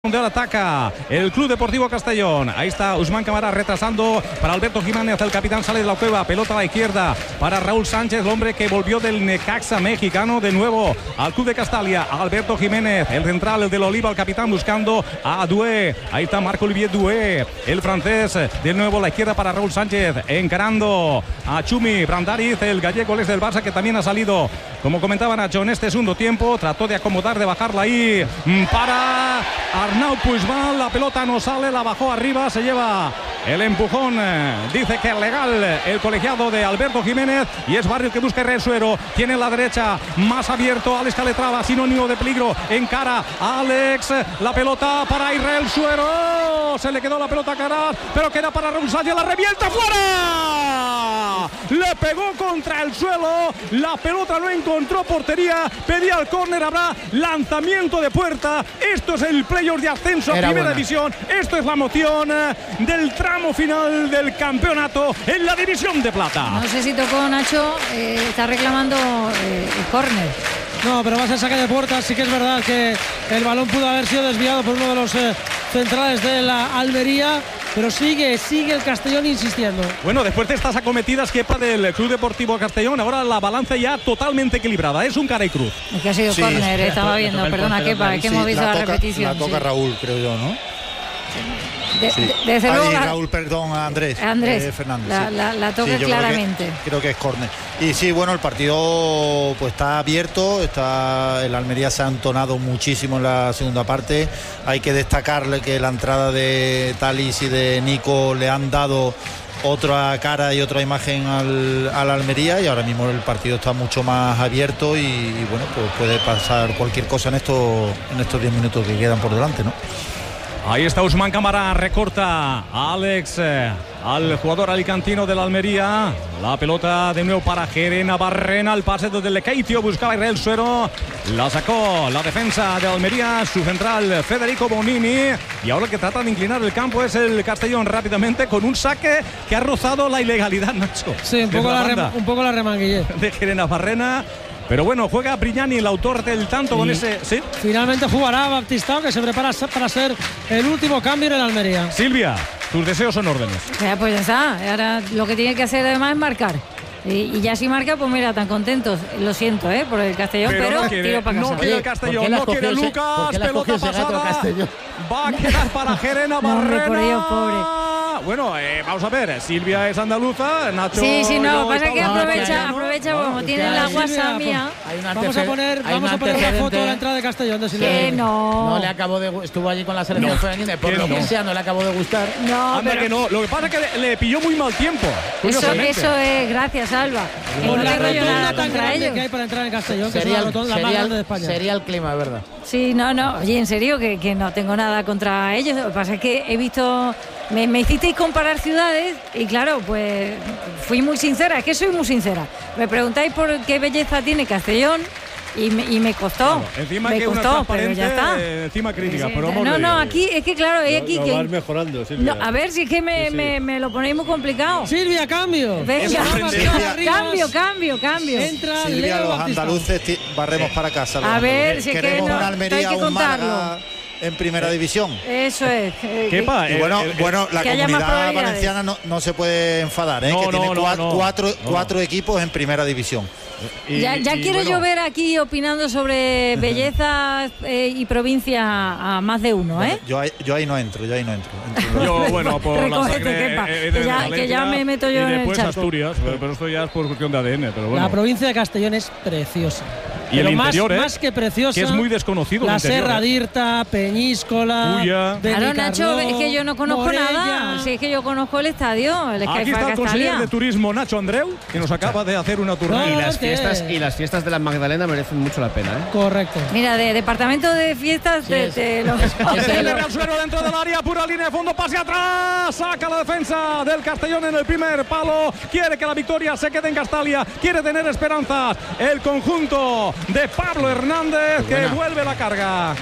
De ahora ataca el Club Deportivo Castellón. Ahí está Usman Camara retrasando para Alberto Jiménez. El capitán sale de la cueva. Pelota a la izquierda para Raúl Sánchez, el hombre que volvió del Necaxa mexicano de nuevo al Club de Castalia. Alberto Jiménez, el central, el del Oliva, el capitán buscando a Doué. Ahí está Marc-Olivier Doué, el francés. De nuevo a la izquierda para Raúl Sánchez, encarando a Chumi Brandariz, el gallego del Barça, que también ha salido, como comentaba Nacho, en este segundo tiempo. Trató de acomodar, de bajarla ahí para Arnau Puigmal. La pelota no sale, la bajó arriba, se lleva el empujón. Dice que es legal el colegiado de Alberto Jiménez, y es Barrio que busca Israel Suero. Tiene la derecha más abierto Alex Calatrava, sinónimo de peligro. Encara a Alex, la pelota para Israel Suero. Se le quedó la pelota a Caraz, pero queda para Raúl Sánchez, la revienta fuera. Le pegó contra el suelo, la pelota no encontró portería, pedía el córner, habrá lanzamiento de puerta. Esto es el playoff de ascenso a primera división. Esto es la emoción del tramo final del campeonato en la división de plata. No sé si tocó Nacho, está reclamando el córner. No, pero va a ser saque de puerta. Sí que es verdad que el balón pudo haber sido desviado por uno de los centrales de la Almería, pero sigue el Castellón insistiendo. Bueno, después de estas acometidas, Kepa, del Club Deportivo Castellón, ahora la balanza ya totalmente equilibrada. Es un cara y cruz. Es que ha sido córner, estaba viendo. Perdona, Kepa, es que hemos visto la repetición. La toca Raúl, creo yo, ¿no? Desde luego, Raúl, perdón, Andrés Fernández. La toca claramente. Creo que es córner. Y sí, bueno, el partido pues está abierto. El Almería se ha entonado muchísimo en la segunda parte. Hay que destacarle que la entrada de Talis y de Nico le han dado otra cara y otra imagen al Almería, y ahora mismo el partido está mucho más abierto y bueno, pues puede pasar cualquier cosa en estos 10 minutos que quedan por delante, ¿no? Ahí está Usman Camara, recorta a Alex, al jugador alicantino de la Almería. La pelota de nuevo para Gerena Barrena, el pase desde el Lekeitio, buscaba Israel Suero, la sacó la defensa de Almería, su central Federico Bonini, y ahora el que trata de inclinar el campo es el Castellón rápidamente con un saque que ha rozado la ilegalidad, Nacho. Sí, un poco la remanguillé de Gerena Barrena. Pero bueno, juega Brignani, el autor del tanto, con ese... ¿sí? Finalmente jugará Baptistao, que se prepara para ser el último cambio en el Almería. Silvia, tus deseos son órdenes. Pues ya está. Ahora lo que tiene que hacer además es marcar. Y ya si marca, pues mira, tan contentos. Lo siento, por el Castellón, pero no quiere, tiro para casa. No quiere el Castellón, no quiere Lucas, pelota pasada. Va a quedar para Gerena Barrena. Por Dios, pobre. Bueno, vamos a ver, Silvia es andaluza, Nacho... Sí, no, pasa que aprovecha como tiene la WhatsApp mía. Vamos a poner una foto de la entrada de Castellón de Silvia. Que no le acabó de... Estuvo allí con la selección femenina, por lo que sea, no le acabó de gustar. No, anda que no, lo que pasa es que le pilló muy mal tiempo. Eso es, gracias, Alba. Con la rotonda tan grande que hay para entrar en Castellón, que es la más grande de España. Sería el clima, ¿verdad? Sí, no, oye, en serio, que no tengo nada contra ellos. Lo que pasa es que he visto... Me hicisteis comparar ciudades y claro, pues fui muy sincera, es que soy muy sincera. Me preguntáis por qué belleza tiene Castellón y me costó. Claro, encima me que costó, pero ya está. Encima crítica, sí, pero no, aquí es que claro, hay aquí que vas mejorando, Silvia. No, a ver si es que me lo ponéis muy complicado. Silvia, cambio. Venga, cambio. Entra Silvia, los andaluces barremos para casa. A ver, si es que queremos una Almería, un Málaga en primera división. Eso es. Kepa, y bueno, la comunidad valenciana no se puede enfadar, que tiene cuatro equipos en primera división. Ya quiero yo ver aquí opinando sobre belleza y provincia a más de uno, Yo ahí no entro. Yo, bueno, por recógete, la Kepa, que ya me meto yo en el charco. Asturias, pero esto ya es por cuestión de ADN, pero bueno. La provincia de Castellón es preciosa. Y el interior, más que preciosa, que es muy desconocido. La Serra d'Irta, Peñíscola, Ulla. Claro, Nacho, es que yo no conozco Morella. Nada. Si es que yo conozco el estadio, el Aquí está el consejero de turismo Nacho Andreu, que nos acaba de hacer una turna. Y las fiestas de la Magdalena merecen mucho la pena, Correcto. Mira, de departamento de fiestas de los... El suelo dentro del área, pura línea de fondo, pase atrás, saca la defensa del Castellón en el primer palo, quiere que la victoria se quede en Castalia, quiere tener esperanzas, el conjunto de Pablo Hernández, que vuelve la carga.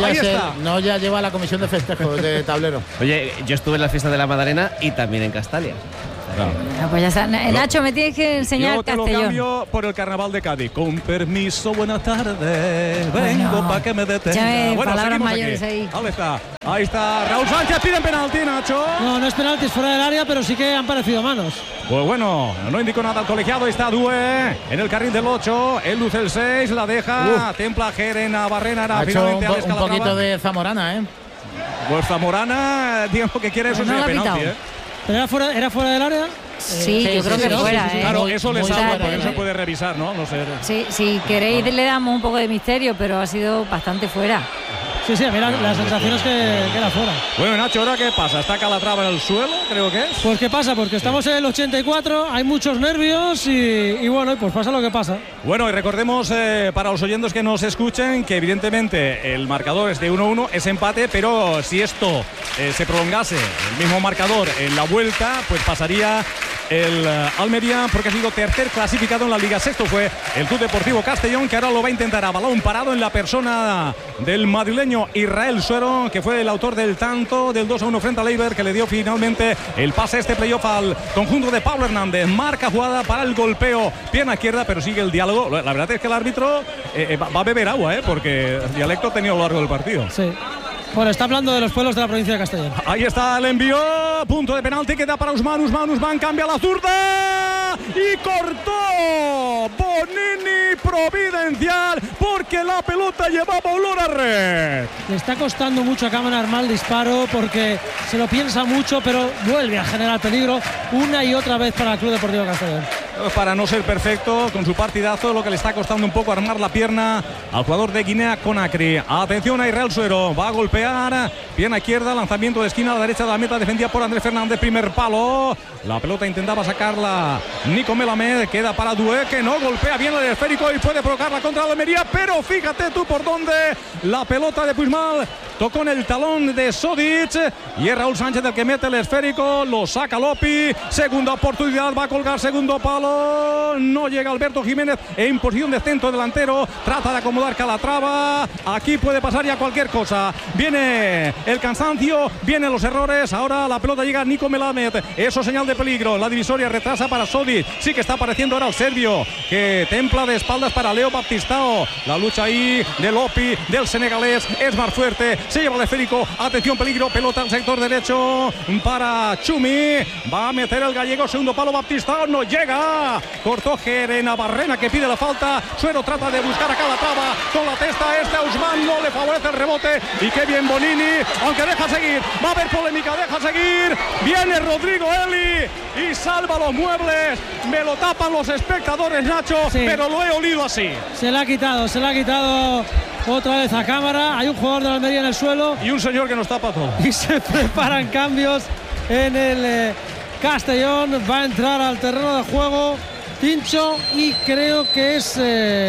No ya lleva la comisión de festejos de tablero. Oye, yo estuve en la fiesta de la Magdalena y también en Castalia. Pues ya está. Nacho, me tienes que enseñar yo te Castellón. Lo cambio por el Carnaval de Cádiz. Con permiso, buenas tardes. Vengo para que me detenga. Bueno, palabras seguimos mayores aquí. ahí. Ahí está. Raúl Sánchez piden penalti, Nacho. No es penalti, es fuera del área, pero sí que han parecido manos. Pues bueno, no indicó nada al colegiado. Ahí está Due en el carril del 8. Él luce el 6, la deja. Templa Gerena Barrena. Ha hecho un poquito de Zamorana, Pues Zamorana, digamos que quiere eso, sería penalti, ¿Pero era fuera del área? Sí, yo creo que fuera. Claro, eso le salva porque no se puede puede revisar, ¿no? No sé. Sí, si queréis le damos un poco de misterio, pero ha sido bastante fuera. Sí, mira, la sensación es que era fuera. Bueno, Nacho, ¿ahora qué pasa? ¿Está Calatrava en el suelo? Creo que es. Pues ¿qué pasa? Porque estamos en el 84, hay muchos nervios y bueno, pues pasa lo que pasa. Bueno, y recordemos para los oyentes que nos escuchen que evidentemente el marcador es de 1-1, es empate, pero si esto se prolongase el mismo marcador en la vuelta, pues pasaría el Almería porque ha sido tercer clasificado en la Liga. Sexto fue el Club Deportivo Castellón, que ahora lo va a intentar a balón parado en la persona del madrileño Israel Suero, que fue el autor del tanto del 2-1 frente al Eibar, que le dio finalmente el pase este playoff al conjunto de Pablo Hernández. Marca jugada para el golpeo, pierna izquierda, pero sigue el diálogo. La verdad es que el árbitro va a beber agua, porque el dialecto ha tenido a lo largo del partido. Sí. Bueno, está hablando de los pueblos de la provincia de Castellón. Ahí está el envío, punto de penalti, queda para Usman cambia la zurda y cortó Bonini, providencial, porque la pelota llevaba olor a red. Le está costando mucho a Cámara armar el disparo porque se lo piensa mucho, pero vuelve a generar peligro una y otra vez para el Club Deportivo Castellón. Para no ser perfecto con su partidazo, lo que le está costando un poco armar la pierna al jugador de Guinea Conakry. Atención a Israel Suero, va a golpear, pierna izquierda, lanzamiento de esquina a la derecha de la meta, defendida por Andrés Fernández, primer palo, la pelota intentaba sacarla Nico Melamed, queda para Due, que no golpea bien el esférico y puede provocarla contra la Almería, pero fíjate tú por dónde la pelota de Puigmal tocó en el talón de Sodic y es Raúl Sánchez el que mete el esférico, lo saca Lopi, segunda oportunidad, va a colgar segundo palo, no llega Alberto Jiménez en posición de centro delantero, trata de acomodar Calatrava, aquí puede pasar ya cualquier cosa, viene el cansancio, vienen los errores, ahora la pelota llega a Nico Melamed, eso señal de peligro, la divisoria retrasa para Sodic, sí que está apareciendo ahora el serbio, que templa de espaldas para Leo Baptistao, la lucha ahí de Lopi, del senegalés, es más fuerte, se lleva el esférico, atención peligro, pelota al sector derecho para Chumi, va a meter el gallego, segundo palo Baptistao, no llega, cortó Gerena Barrena que pide la falta, Suero trata de buscar a Calatrava con la testa, a Usman no le favorece el rebote y qué bien Bonini, aunque deja seguir, va a haber polémica, deja seguir, viene Rodrigo Eli y salva los muebles, me lo tapan los espectadores, Nacho, sí, pero lo he olido así. Se le ha quitado otra vez a Cámara, hay un jugador de la Almería en el suelo y un señor que nos tapa todo y se preparan cambios en el Castellón, va a entrar al terreno de juego Tincho y creo que es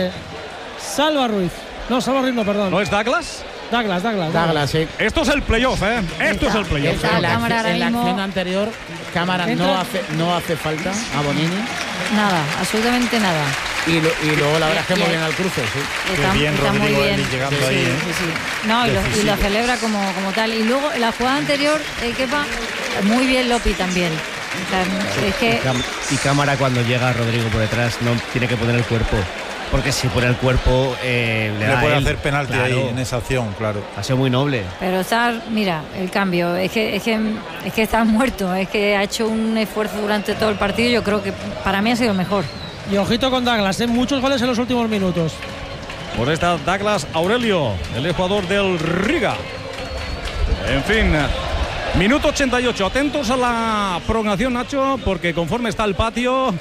Salva Ruiz no, perdón. ¿No es Douglas? Douglas, sí. Esto es el playoff, Esto es el playoff. En la acción anterior, Cámara no hace falta a Bonini. Nada, absolutamente nada. Y luego la verdad es que muy bien al cruce, sí. Qué bien Rodrigo Eli llegando ahí. Sí. No, y lo celebra como tal. Y luego la jugada anterior, Kepa, muy bien Lopi también. O sea, es que... Y Cámara cuando llega Rodrigo por detrás no tiene que poner el cuerpo. Porque si pone el cuerpo le puede hacer penalti ahí en esa acción, claro. Ha sido muy noble. Pero mira, el cambio, es que está muerto, es que ha hecho un esfuerzo durante todo el partido, yo creo que para mí ha sido mejor. Y ojito con Douglas, muchos goles en los últimos minutos. Por esta Douglas Aurelio, el jugador del Riga. En fin, minuto 88, atentos a la prolongación, Nacho, porque conforme está el patio...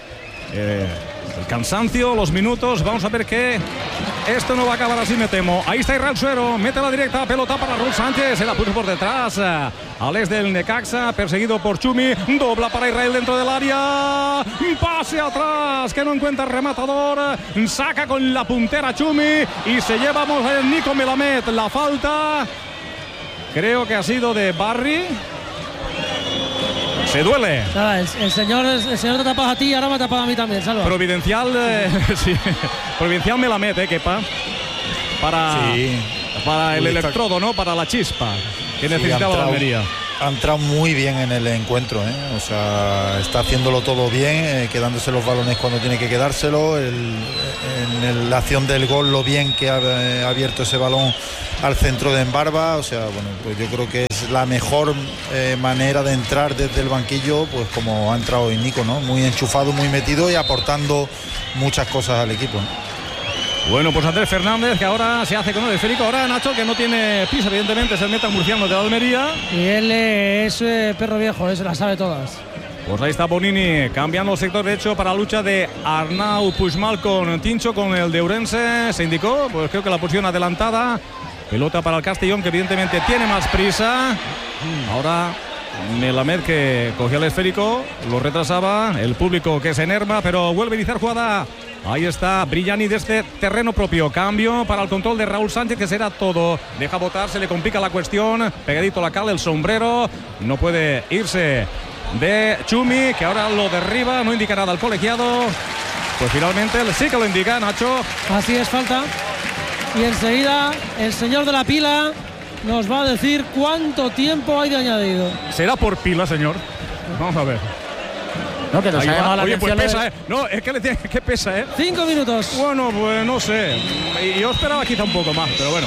el cansancio, los minutos, vamos a ver que esto no va a acabar así, me temo. Ahí está Israel Suero, mete la directa, pelota para Raúl Sánchez, se la puso por detrás al ex del Necaxa, perseguido por Chumi, dobla para Israel dentro del área, pase atrás, que no encuentra el rematador, saca con la puntera Chumi y se llevamos a Nico Melamed, la falta, creo que ha sido de Barry. Se duele. Nada, el señor te ha tapado a ti y ahora me ha tapado a mí también, Salva. Providencial, sí. Providencial Melamed, Kepa. Para el electrodo, ¿no? Para la chispa que necesitaba la Almería. ha entrado muy bien en el encuentro, o sea, está haciéndolo todo bien, quedándose los balones cuando tiene que quedárselo, en la acción del gol lo bien que ha abierto ese balón al centro de Embarba, o sea, bueno, pues yo creo que es la mejor manera de entrar desde el banquillo, pues como ha entrado hoy Nico, ¿no? Muy enchufado, muy metido y aportando muchas cosas al equipo, ¿no? Bueno, pues Andrés Fernández, que ahora se hace con el esférico. Ahora Nacho, que no tiene piso, evidentemente, es el meta murciano de la Almería. Y él es perro viejo, se las sabe todas. Pues ahí está Bonini cambiando el sector derecho para la lucha de Arnau Puigmal con Tincho, con el de Ourense. Se indicó, pues creo que la posición adelantada. Pelota para el Castellón, que evidentemente tiene más prisa. Ahora Melamed, que cogía el esférico, lo retrasaba. El público que se enerva, pero vuelve a iniciar jugada. Ahí está Brillani desde terreno propio. Cambio para el control de Raúl Sánchez, que será todo. Deja botar, se le complica la cuestión. Pegadito la cal, el sombrero. No puede irse de Chumi, que ahora lo derriba. No indica nada al colegiado. Pues finalmente sí que lo indica, Nacho. Así es, falta. Y enseguida el señor de la pila nos va a decir cuánto tiempo hay de añadido. ¿Será por pila, señor? Vamos a ver. No, que nos ha llamado la Oye, pues atención. pesa, No, es que le tiene que pesa, 5 minutos. Bueno, pues no sé. Y yo esperaba quizá un poco más, pero bueno.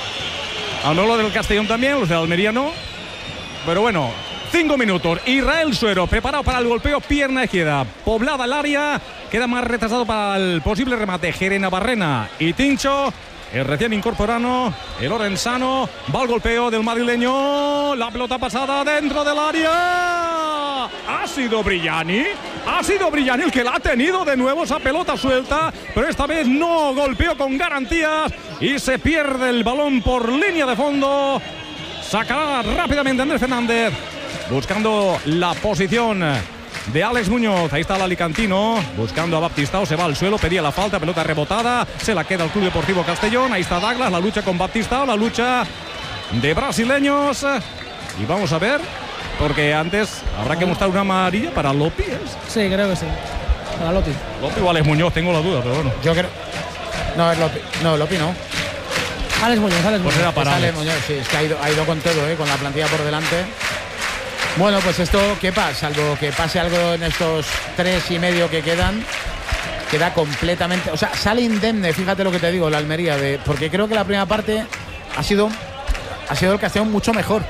Al menos lo del Castellón también, los de Almería no. Pero bueno, 5 minutos. Israel Suero preparado para el golpeo, pierna izquierda. Poblada el área. Queda más retrasado para el posible remate Gerena Barrena y Tincho. El recién incorporado, el orensano, va al golpeo del madrileño. La pelota pasada dentro del área. Ha sido Brillani el que la ha tenido de nuevo esa pelota suelta, pero esta vez no golpeó con garantías y se pierde el balón por línea de fondo. Sacará rápidamente Andrés Fernández, buscando la posición de Alex Muñoz. Ahí está el alicantino buscando a Baptistao, se va al suelo, pedía la falta, pelota rebotada, se la queda el Club Deportivo Castellón. Ahí está Douglas, la lucha con Baptistao, la lucha de brasileños. Y vamos a ver, porque antes habrá que mostrar una amarilla para Lopi. Sí, creo que sí, para Lopi. Lopi o Alex Muñoz, tengo la duda, pero bueno. Yo creo. No, es Lopi. No, Lopi no. Alex Muñoz. Pues era para Alex Muñoz, sí, es que ha ido con todo, con la plantilla por delante. Bueno, pues esto, ¿qué pasa? Salvo que pase algo en estos 3,5 que quedan, queda completamente... O sea, sale indemne, fíjate lo que te digo, la Almería, porque creo que la primera parte ha sido el Castellón mucho mejor.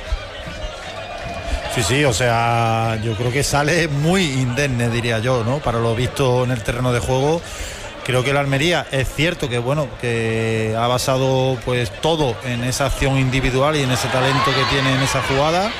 Sí, o sea, yo creo que sale muy indemne, diría yo, ¿no? Para lo visto en el terreno de juego. Creo que la Almería es cierto que bueno, que ha basado pues todo en esa acción individual y en ese talento que tiene en esa jugada,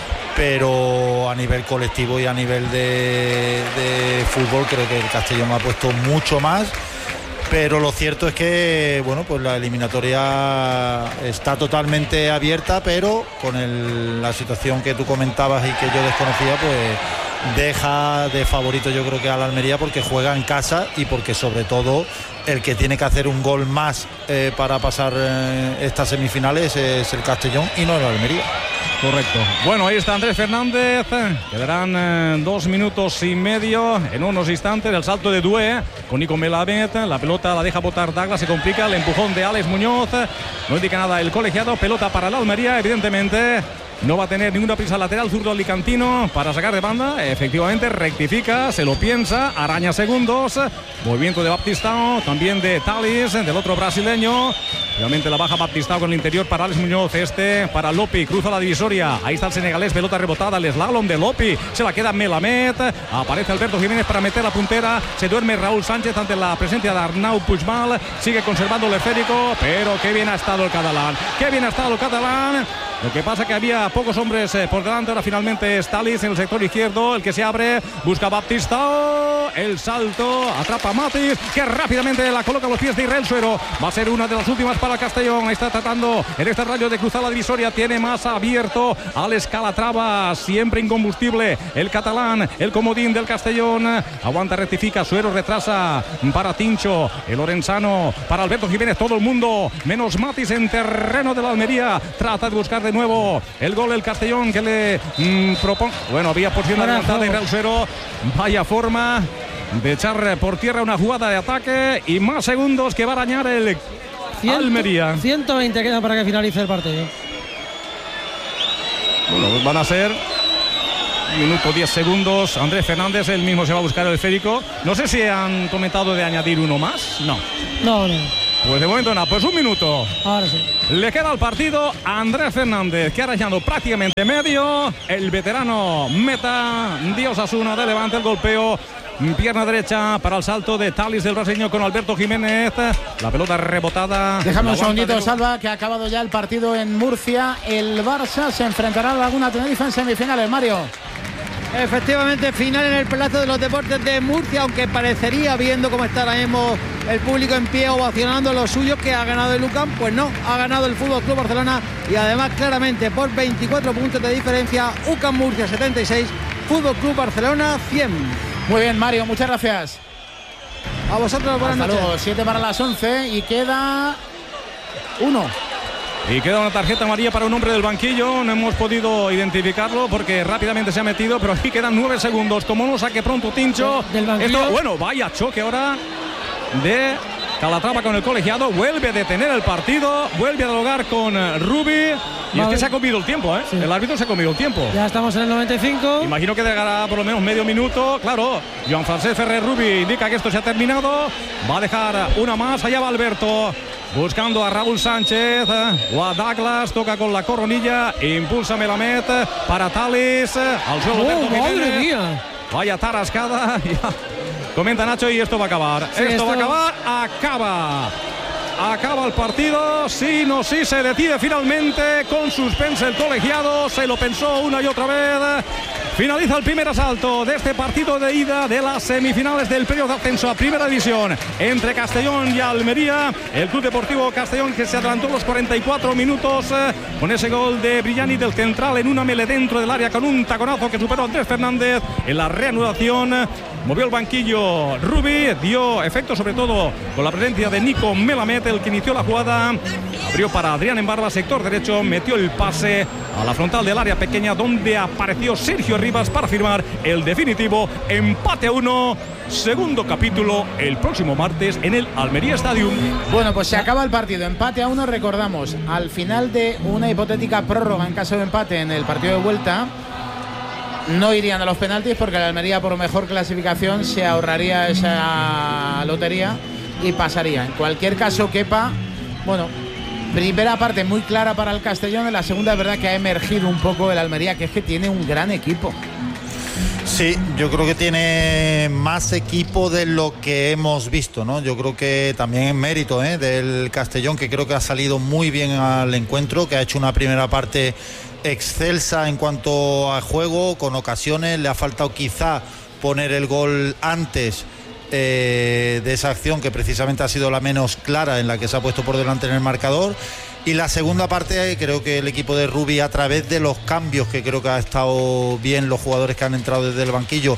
pero a nivel colectivo y a nivel de fútbol creo que el Castellón ha puesto mucho más. Pero lo cierto es que bueno, pues la eliminatoria está totalmente abierta, pero con la situación que tú comentabas y que yo desconocía, pues deja de favorito yo creo que a la Almería, porque juega en casa y porque sobre todo el que tiene que hacer un gol más para pasar estas semifinales es el Castellón y no la Almería. Correcto. Bueno, ahí está Andrés Fernández. Quedarán 2 minutos y medio. En unos instantes el salto de Doué con Nico Melamed. La pelota la deja botar Douglas. Se complica el empujón de Alex Muñoz. No indica nada el colegiado. Pelota para la Almería. Evidentemente no va a tener ninguna prisa lateral zurdo alicantino para sacar de banda. Efectivamente rectifica, se lo piensa, araña segundos. Movimiento de Baptistao, también de Talis, del otro brasileño. Realmente la baja Baptistao con el interior para Alex Muñoz, para Lopi, cruza la divisoria. Ahí está el senegalés, pelota rebotada, el slalom de Lopi, se la queda Melamed. Aparece Alberto Jiménez para meter la puntera. Se duerme Raúl Sánchez ante la presencia de Arnau Puigmal. Sigue conservando el esférico, pero qué bien ha estado el catalán. Lo que pasa que había pocos hombres por delante. Ahora finalmente es Talis en el sector izquierdo, el que se abre, busca Baptistao, el salto, atrapa a Matis, que rápidamente la coloca a los pies de Israel Suero. Va a ser una de las últimas para Castellón. Ahí está tratando en este rayo de cruzar la divisoria, tiene más abierto al Calatrava, siempre incombustible el catalán, el comodín del Castellón. Aguanta, rectifica, Suero retrasa para Tincho, el orensano para Alberto Jiménez, todo el mundo menos Matis en terreno de la Almería. Trata de buscar de nuevo el gol del Castellón, que le propone. Bueno, había posición adelantada Israel Suero. Vaya forma de echar por tierra una jugada de ataque y más segundos que va a arañar el Almería. 120 quedan para que finalice el partido. Bueno, van a ser 1 minuto 10 segundos. Andrés Fernández, él mismo se va a buscar el esférico. No sé si han comentado de añadir uno más. No. Pues de momento nada, pues 1 minuto. Ahora sí. Le queda al partido a Andrés Fernández, que ha arañado prácticamente medio. El veterano meta de Osasuna de Levante, el golpeo. Pierna derecha para el salto de Thalys del brasileño con Alberto Jiménez. La pelota rebotada. Déjame un segundito, Salva, que ha acabado ya el partido en Murcia. El Barça se enfrentará a Laguna Tenerife en semifinales, Mario. Efectivamente, final en el Palacio de los Deportes de Murcia, aunque parecería, viendo cómo está ahora mismo el público en pie ovacionando lo suyo, que ha ganado el UCAM. Pues no, ha ganado el FC Barcelona, y además claramente por 24 puntos de diferencia. UCAM Murcia 76, FC Barcelona 100. Muy bien, Mario, muchas gracias. A vosotros, buenas noches. Luego, 7 para las 11 y queda 1. Y queda una tarjeta amarilla para un hombre del banquillo. No hemos podido identificarlo porque rápidamente se ha metido, pero aquí quedan 9 segundos. Como no saque pronto Tincho. Del banquillo. Esto, bueno, vaya choque ahora de Calatrava con el colegiado. Vuelve a detener el partido, vuelve a dialogar con Rubi. Y es que se ha comido el tiempo, ¿eh? Sí. El árbitro se ha comido el tiempo. Ya estamos en el 95. Imagino que llegará por lo menos medio minuto. Claro, Joan Francesc Ferrer Rubi indica que esto se ha terminado. Va a dejar una más. Allá va Alberto, buscando a Raúl Sánchez o a Douglas. Toca con la coronilla. Impulsa Melamed para Thalys. Al suelo Alberto madre Jiménez. mía. Vaya tarascada. Comenta Nacho, y esto va a acabar. Sí, esto va a acabar. Acaba el partido. Sí, no, sí, se detiene finalmente con suspense el colegiado. Se lo pensó una y otra vez. Finaliza el primer asalto de este partido de ida de las semifinales del periodo de ascenso a Primera División entre Castellón y Almería. El Club Deportivo Castellón, que se adelantó los 44 minutos con ese gol de Brillani del central en una mele dentro del área con un taconazo que superó a Andrés Fernández. En la reanudación movió el banquillo Rubi, dio efecto sobre todo con la presencia de Nico Melamed, el que inició la jugada. Abrió para Adrián Embarba, sector derecho, metió el pase a la frontal del área pequeña, donde apareció Sergio Rivas para firmar el definitivo empate a 1. Segundo capítulo el próximo martes en el Almería Stadium. Bueno, pues se acaba el partido, empate a 1. Recordamos, al final de una hipotética prórroga en caso de empate en el partido de vuelta, no irían a los penaltis, porque la Almería, por mejor clasificación, se ahorraría esa lotería y pasaría. En cualquier caso, Kepa, bueno, primera parte muy clara para el Castellón. En la segunda es verdad que ha emergido un poco el Almería, que es que tiene un gran equipo. Sí, yo creo que tiene más equipo de lo que hemos visto, ¿no? Yo creo que también es mérito del Castellón, que creo que ha salido muy bien al encuentro, que ha hecho una primera parte excelsa en cuanto a juego, con ocasiones. Le ha faltado quizá poner el gol antes de esa acción, que precisamente ha sido la menos clara, en la que se ha puesto por delante en el marcador. Y la segunda parte, creo que el equipo de Rubi, a través de los cambios, que creo que ha estado bien, los jugadores que han entrado desde el banquillo,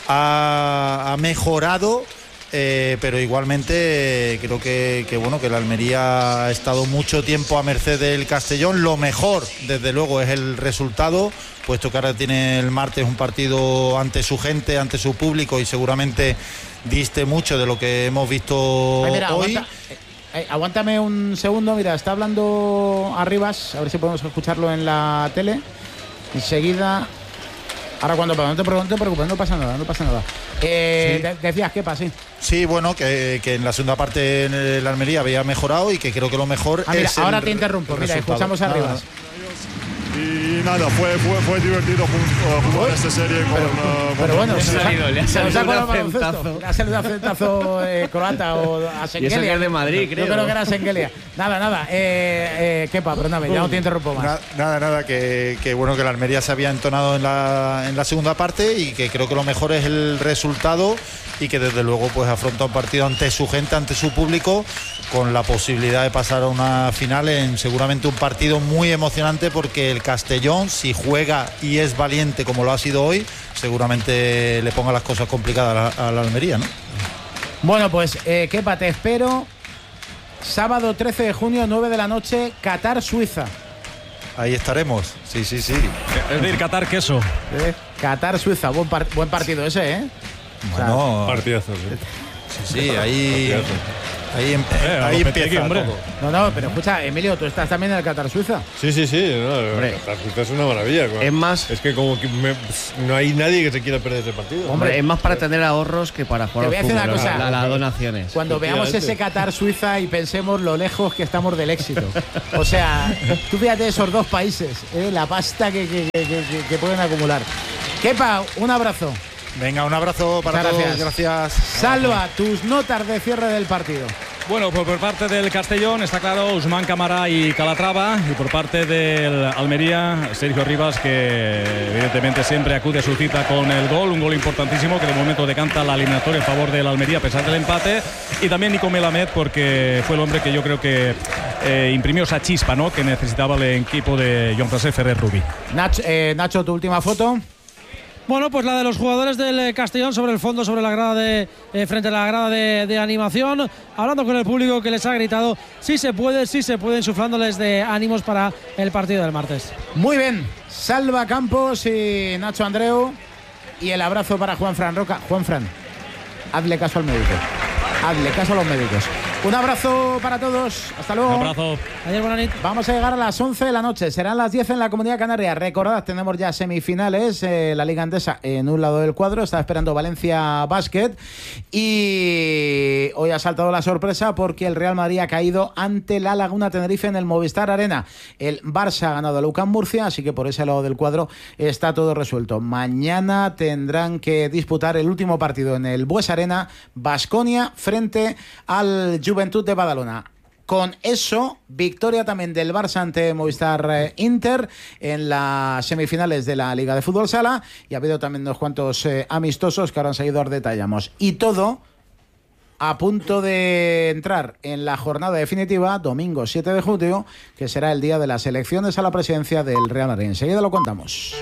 ha mejorado. Pero igualmente creo que bueno, que la Almería ha estado mucho tiempo a merced del Castellón. Lo mejor, desde luego, es el resultado, puesto que ahora tiene el martes un partido ante su gente, ante su público, y seguramente diste mucho de lo que hemos visto hoy. Aguántame un segundo, mira, está hablando Arribas, a ver si podemos escucharlo en la tele. Enseguida. Ahora cuando no te preocupes, no pasa nada. Sí. Decías, ¿qué pasa? Sí, bueno, que en la segunda parte en la Almería había mejorado, y que creo que lo mejor es ahora te interrumpo, mira, escuchamos a Arribas. Y nada, fue divertido jugar esta serie pero bueno, le ha salido un acentazo croata o a Sengelia. Y eso que es de Madrid, creo. Yo creo que era Sengelia. Nada. Kepa, perdóname, ya no te interrumpo más. Nada, que bueno, que la Almería se había entonado en la segunda parte, y que creo que lo mejor es el resultado, y que desde luego pues afronta un partido ante su gente, ante su público, con la posibilidad de pasar a una final en seguramente un partido muy emocionante, porque el Castellón, si juega y es valiente como lo ha sido hoy, seguramente le ponga las cosas complicadas a la Almería, ¿no? Bueno, pues Kepa, te espero sábado 13 de junio, 9 de la noche, Qatar-Suiza. Ahí estaremos, sí. Es decir, Qatar queso. Qatar-Suiza, buen partido ese, ¿eh? Bueno, partidazo. Sí, ahí. Ahí empieza hombre. todo. No, pero escucha, Emilio, tú estás también en el Qatar Suiza. Sí. El Qatar Suiza es una maravilla. Es más, es que como que no hay nadie que se quiera perder ese partido. Hombre, es más para tener ahorros que para jugar Te voy a decir una cosa. las donaciones. Cuando veamos ese Qatar Suiza y pensemos lo lejos que estamos del éxito. O sea, tú fíjate esos dos países, la pasta que pueden acumular. Kepa, un abrazo. Venga, un abrazo para todos. Gracias. Salva, tus notas de cierre del partido. Bueno, pues por parte del Castellón está claro Usman Camara y Calatrava, y por parte del Almería Sergio Rivas, que evidentemente siempre acude a su cita con el gol, un gol importantísimo que de momento decanta la eliminatoria en favor del Almería a pesar del empate, y también Nico Melamed, porque fue el hombre que yo creo que imprimió esa chispa, ¿no?, que necesitaba el equipo de Jean-François Ferrer-Rubí. Nacho, tu última foto. Bueno, pues la de los jugadores del Castellón sobre el fondo, sobre la grada frente a la grada de animación, hablando con el público que les ha gritado sí se puede, insuflándoles de ánimos para el partido del martes. Muy bien, Salva Campos y Nacho Andreu, y el abrazo para Juanfran Roca. Juanfran, hazle caso al médico, hazle caso a los médicos. Un abrazo para todos, hasta luego. Un abrazo. Ayer, buena nit. Vamos a llegar a las 11 de la noche, serán las 10 en la Comunidad Canaria. Recordad, tenemos ya semifinales, la Liga Endesa en un lado del cuadro, está esperando Valencia Basket, y hoy ha saltado la sorpresa porque el Real Madrid ha caído ante la Laguna Tenerife en el Movistar Arena. El Barça ha ganado a UCAM Murcia, así que por ese lado del cuadro está todo resuelto. Mañana tendrán que disputar el último partido en el Bues Arena, Baskonia frente al Juventud de Badalona. Con eso, victoria también del Barça ante Movistar Inter en las semifinales de la Liga de Fútbol Sala, y ha habido también unos cuantos amistosos que ahora enseguida os detallamos. Y todo a punto de entrar en la jornada definitiva, domingo 7 de julio, que será el día de las elecciones a la presidencia del Real Madrid. Enseguida lo contamos.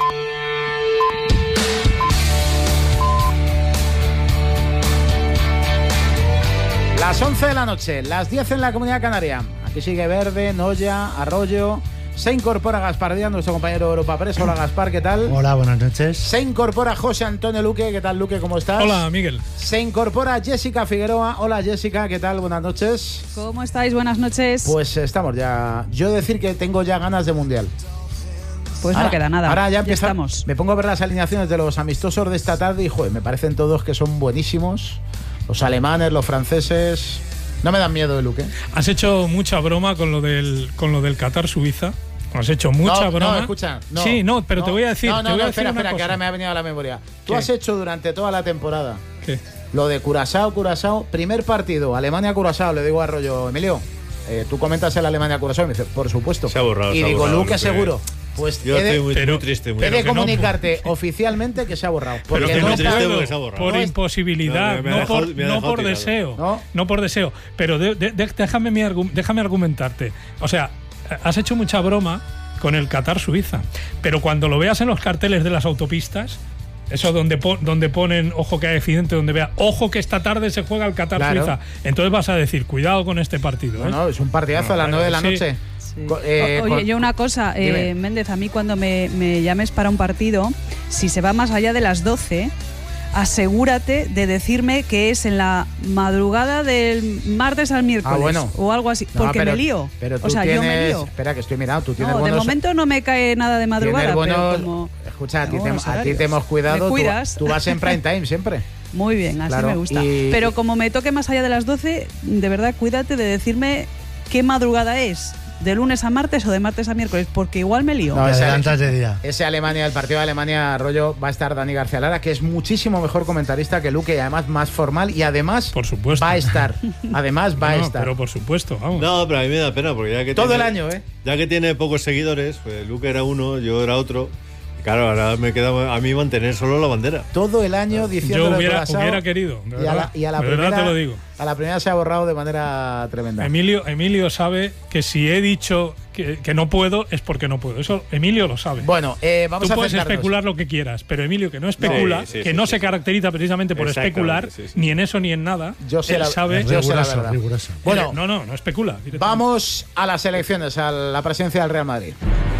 Las 11 de la noche, las 10 en la Comunidad Canaria. Aquí sigue Verde, Noya, Arroyo. Se incorpora Gaspar Díaz, nuestro compañero de Europa Press. Hola Gaspar, ¿qué tal? Hola, buenas noches. Se incorpora José Antonio Luque. ¿Qué tal, Luque? ¿Cómo estás? Hola, Miguel. Se incorpora Jessica Figueroa. Hola, Jessica, ¿qué tal? Buenas noches. ¿Cómo estáis? Buenas noches. Pues estamos ya. Yo decir que tengo ya ganas de Mundial. Pues ahora, no queda nada. Ahora ya estamos. Me pongo a ver las alineaciones de los amistosos de esta tarde y, joder, me parecen todos que son buenísimos. Los alemanes, los franceses. No me dan miedo, Luque. Has hecho mucha broma con lo del Qatar Suiza. Has hecho mucha broma. No, escucha. No, sí, no, pero te voy a decir. Espera, que ahora me ha venido a la memoria. Tú has hecho durante toda la temporada. ¿Qué? Lo de Curazao, primer partido, Alemania-Curazao. Le digo a Arroyo, Emilio, tú comentas el Alemania-Curazao. Y me dice, por supuesto. Se ha borrado. Y digo, Luque, seguro. Pues yo estoy muy triste. He de comunicarte oficialmente que se ha borrado. Pero que no puedo, por imposibilidad, no por deseo. No por deseo. Pero déjame argumentarte. O sea, has hecho mucha broma con el Qatar Suiza, pero cuando lo veas en los carteles de las autopistas, eso donde ponen ojo que hay accidente, donde vea ojo que esta tarde se juega el Qatar Suiza, entonces vas a decir cuidado con este partido. No, es un partidazo a las 9 de la noche. Sí. Oye, yo una cosa, Méndez, a mí cuando me llames para un partido, si se va más allá de las 12, asegúrate de decirme que es en la madrugada del martes al miércoles o algo así, porque me lío. Pero tú yo me lío. Espera, que estoy mirando. Tú tienes de momento no me cae nada de madrugada. Buenos, pero como, escucha, a ti te hemos cuidado. ¿Me cuidas? Tú vas en prime time siempre. Muy bien, así me gusta. Pero como me toque más allá de las 12, de verdad, cuídate de decirme qué madrugada es. ¿De lunes a martes o de martes a miércoles? Porque igual me lío. No, adelantas de día. El partido de Alemania, Arroyo, va a estar Dani García Lara, que es muchísimo mejor comentarista que Luque y además más formal y además por supuesto. Va a estar. Además va a estar. Pero por supuesto, vamos. No, pero a mí me da pena porque ya que todo el año, ya que tiene pocos seguidores, pues Luque era uno, yo era otro. Claro, ahora me queda a mí mantener solo la bandera. Todo el año diciendo yo hubiera querido. Y a la primera, te lo digo. A la primera se ha borrado de manera tremenda. Emilio sabe que si he dicho que no puedo es porque no puedo. Eso Emilio lo sabe. Bueno, vamos Tú a puedes especular lo que quieras, pero Emilio, que no especula, no se caracteriza precisamente por especular, ni en eso ni en nada, él sabe. Yo sé la verdad. Bueno, no especula. Vamos a las elecciones, a la presidencia del Real Madrid.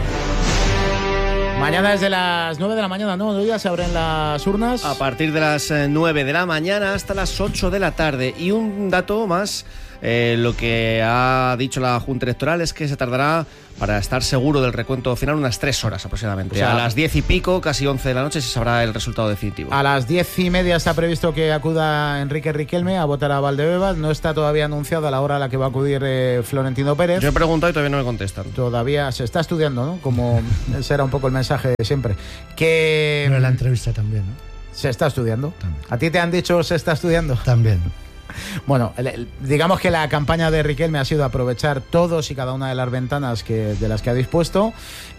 Mañana desde las 9 de la mañana, ¿no? Ya se abren las urnas. A partir de las 9 de la mañana hasta las 8 de la tarde. Y un dato más Lo que ha dicho la Junta Electoral es que se tardará, para estar seguro del recuento final, unas 3 horas aproximadamente. O sea, a las 10 y pico, casi 11 de la noche, se sabrá el resultado definitivo. A las 10:30 está previsto que acuda Enrique Riquelme a votar a Valdebebas. No está todavía anunciado a la hora a la que va a acudir Florentino Pérez. Yo he preguntado y todavía no me contestan. Todavía se está estudiando, ¿no? Como ese era un poco el mensaje de siempre. Pero en la entrevista también, ¿no? Se está estudiando. También. ¿A ti te han dicho se está estudiando? También. Bueno, digamos que la campaña de Riquelme ha sido aprovechar todos y cada una de las ventanas de las que ha dispuesto.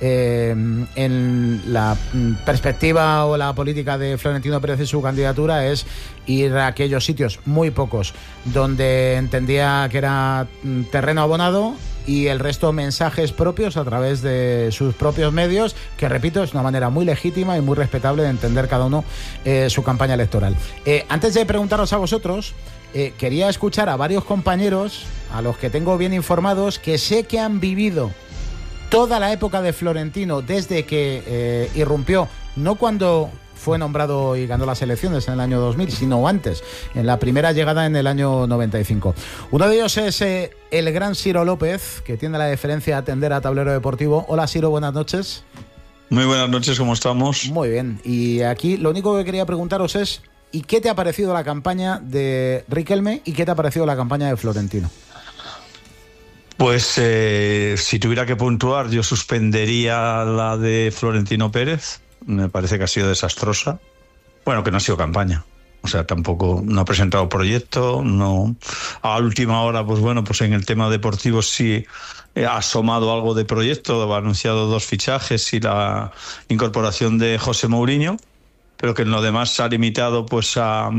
En la perspectiva o la política de Florentino Pérez y su candidatura es ir a aquellos sitios, muy pocos, donde entendía que era terreno abonado, y el resto mensajes propios a través de sus propios medios, que repito, es una manera muy legítima y muy respetable de entender cada uno su campaña electoral. Antes de preguntaros a vosotros, quería escuchar a varios compañeros, a los que tengo bien informados, que sé que han vivido toda la época de Florentino desde que irrumpió, no cuando fue nombrado y ganó las elecciones en el año 2000, sino antes, en la primera llegada en el año 95. Uno de ellos es el gran Ciro López, que tiene la deferencia de atender a Tablero Deportivo. Hola, Ciro, buenas noches. Muy buenas noches, ¿cómo estamos? Muy bien, y aquí lo único que quería preguntaros es: ¿y qué te ha parecido la campaña de Riquelme y qué te ha parecido la campaña de Florentino? Pues si tuviera que puntuar, yo suspendería la de Florentino Pérez. Me parece que ha sido desastrosa. Bueno, que no ha sido campaña. O sea, tampoco, no ha presentado proyecto, no. A última hora, pues bueno, pues en el tema deportivo sí ha asomado algo de proyecto, ha anunciado 2 fichajes y la incorporación de José Mourinho, pero que en lo demás se ha limitado pues a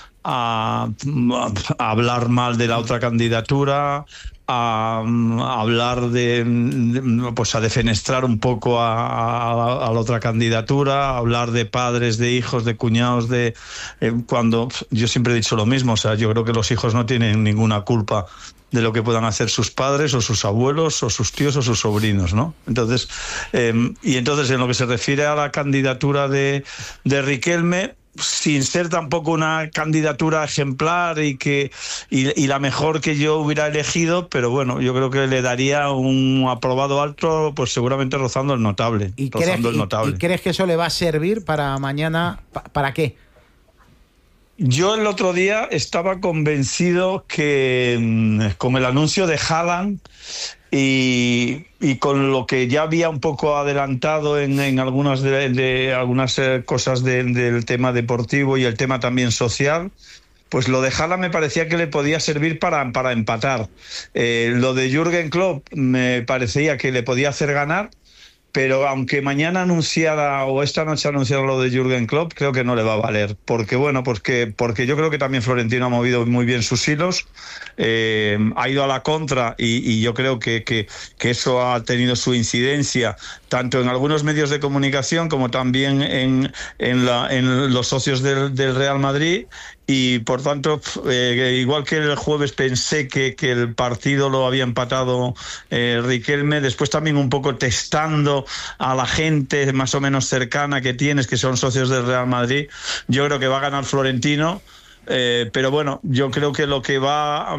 hablar mal de la otra candidatura, a hablar pues a defenestrar un poco a la otra candidatura, a hablar de padres, de hijos, de cuñados, cuando yo siempre he dicho lo mismo. O sea, yo creo que los hijos no tienen ninguna culpa de lo que puedan hacer sus padres o sus abuelos o sus tíos o sus sobrinos, ¿no? Entonces, entonces en lo que se refiere a la candidatura de Riquelme, sin ser tampoco una candidatura ejemplar y la mejor que yo hubiera elegido, pero bueno, yo creo que le daría un aprobado alto, pues seguramente rozando el notable. ¿Y crees que eso le va a servir para mañana? ¿Para qué? Yo el otro día estaba convencido que con el anuncio de Haaland y con lo que ya había un poco adelantado en algunas algunas cosas del tema deportivo y el tema también social, pues lo de Haaland me parecía que le podía servir para empatar. Lo de Jürgen Klopp me parecía que le podía hacer ganar, pero aunque mañana anunciara o esta noche anunciara lo de Jürgen Klopp, creo que no le va a valer. Porque bueno, porque yo creo que también Florentino ha movido muy bien sus hilos, ha ido a la contra y yo creo que eso ha tenido su incidencia tanto en algunos medios de comunicación como también en los socios del Real Madrid. Y por tanto, igual que el jueves pensé que el partido lo había empatado Riquelme, después también un poco testando a la gente más o menos cercana que tienes, que son socios del Real Madrid, yo creo que va a ganar Florentino, pero bueno, yo creo que lo que va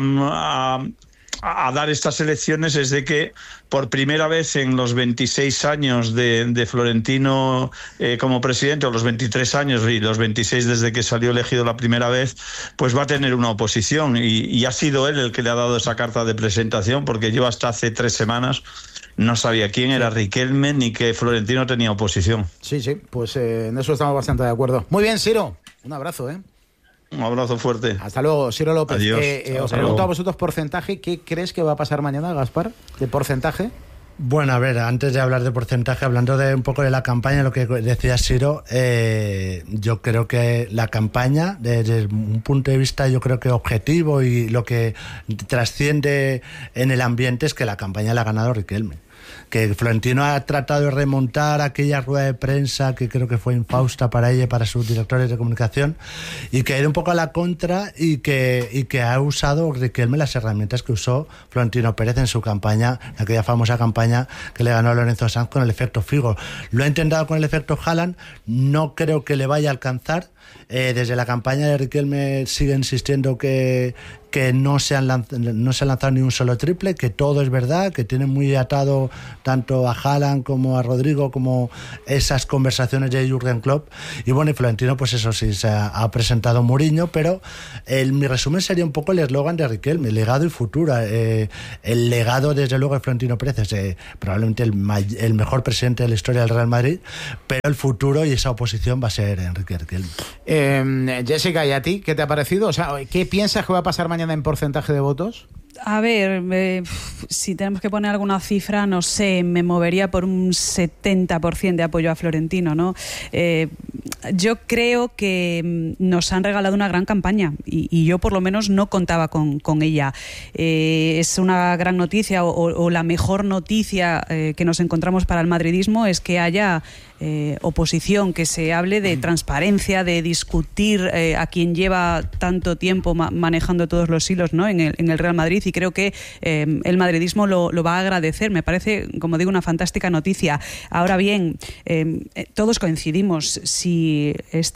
a dar estas elecciones es de que por primera vez en los 26 años de Florentino como presidente, o los 23 años y los 26 desde que salió elegido la primera vez, pues va a tener una oposición y ha sido él el que le ha dado esa carta de presentación, porque yo hasta hace 3 semanas no sabía quién era Riquelme ni que Florentino tenía oposición. Sí, pues en eso estamos bastante de acuerdo. Muy bien, Ciro, un abrazo, Un abrazo fuerte. Hasta luego, Ciro López. Adiós. Os pregunto a vosotros porcentaje. ¿Qué crees que va a pasar mañana, Gaspar? ¿De porcentaje? Bueno, a ver, antes de hablar de porcentaje, hablando de un poco de la campaña, lo que decía Ciro, yo creo que la campaña, desde un punto de vista, yo creo que objetivo y lo que trasciende en el ambiente, es que la campaña la ha ganado Riquelme. Que Florentino ha tratado de remontar aquella rueda de prensa que creo que fue infausta para ella y para sus directores de comunicación, y que ha ido un poco a la contra y que ha usado Riquelme las herramientas que usó Florentino Pérez en su campaña, aquella famosa campaña que le ganó a Lorenzo Sanz con el efecto Figo. Lo ha intentado con el efecto Haaland, no creo que le vaya a alcanzar, Desde la campaña de Riquelme sigue insistiendo que no se han lanzado ni un solo triple, que todo es verdad, que tiene muy atado tanto a Haaland como a Rodrigo, como esas conversaciones de Jürgen Klopp. Y bueno, y Florentino, pues eso sí, se ha presentado Mourinho, pero mi resumen sería un poco el eslogan de Riquelme, legado y futuro. El legado, desde luego, de Florentino Pérez es probablemente el mejor presidente de la historia del Real Madrid, pero el futuro y esa oposición va a ser Enrique Riquelme. Jessica, ¿y a ti qué te ha parecido? O sea, ¿qué piensas que va a pasar mañana en porcentaje de votos? A ver, si tenemos que poner alguna cifra, no sé, me movería por un 70% de apoyo a Florentino, ¿no? Yo creo que nos han regalado una gran campaña y yo por lo menos no contaba con ella. Es una gran noticia o la mejor noticia que nos encontramos para el madridismo es que haya oposición, que se hable de transparencia, de discutir a quien lleva tanto tiempo manejando todos los hilos, ¿no? en el Real Madrid, y creo que el madridismo lo va a agradecer. Me parece, como digo, una fantástica noticia. Ahora bien, todos coincidimos, si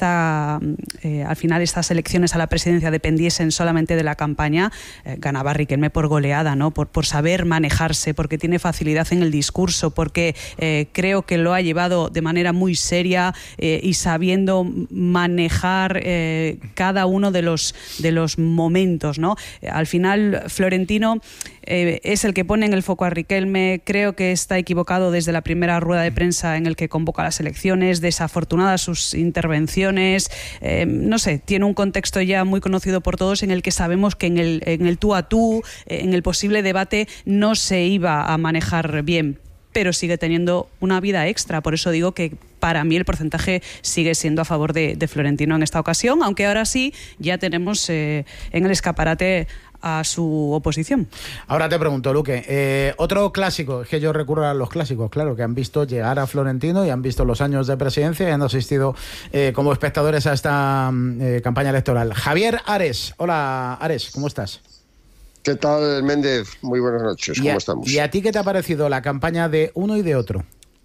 al final estas elecciones a la presidencia dependiesen solamente de la campaña, ganaba Riquelme por goleada, ¿no? Por saber manejarse, porque tiene facilidad en el discurso, porque creo que lo ha llevado de manera muy seria y sabiendo manejar cada uno de los momentos, ¿no? Al final Florentino es el que pone en el foco a Riquelme. Creo que está equivocado desde la primera rueda de prensa en el que convoca las elecciones, desafortunadas sus intervenciones, no sé, tiene un contexto ya muy conocido por todos en el que sabemos que en el tú a tú, en el posible debate, no se iba a manejar bien, pero sigue teniendo una vida extra. Por eso digo que para mí el porcentaje sigue siendo a favor de Florentino en esta ocasión, aunque ahora sí ya tenemos en el escaparate a su oposición. Ahora te pregunto, Luque, otro clásico, es que yo recurro a los clásicos, claro, que han visto llegar a Florentino y han visto los años de presidencia y han asistido como espectadores a esta campaña electoral. Javier Ares. Hola, Ares, ¿cómo estás? ¿Qué tal, Méndez? Muy buenas noches, ¿cómo estamos? ¿Y a ti qué te ha parecido la campaña de uno y de otro?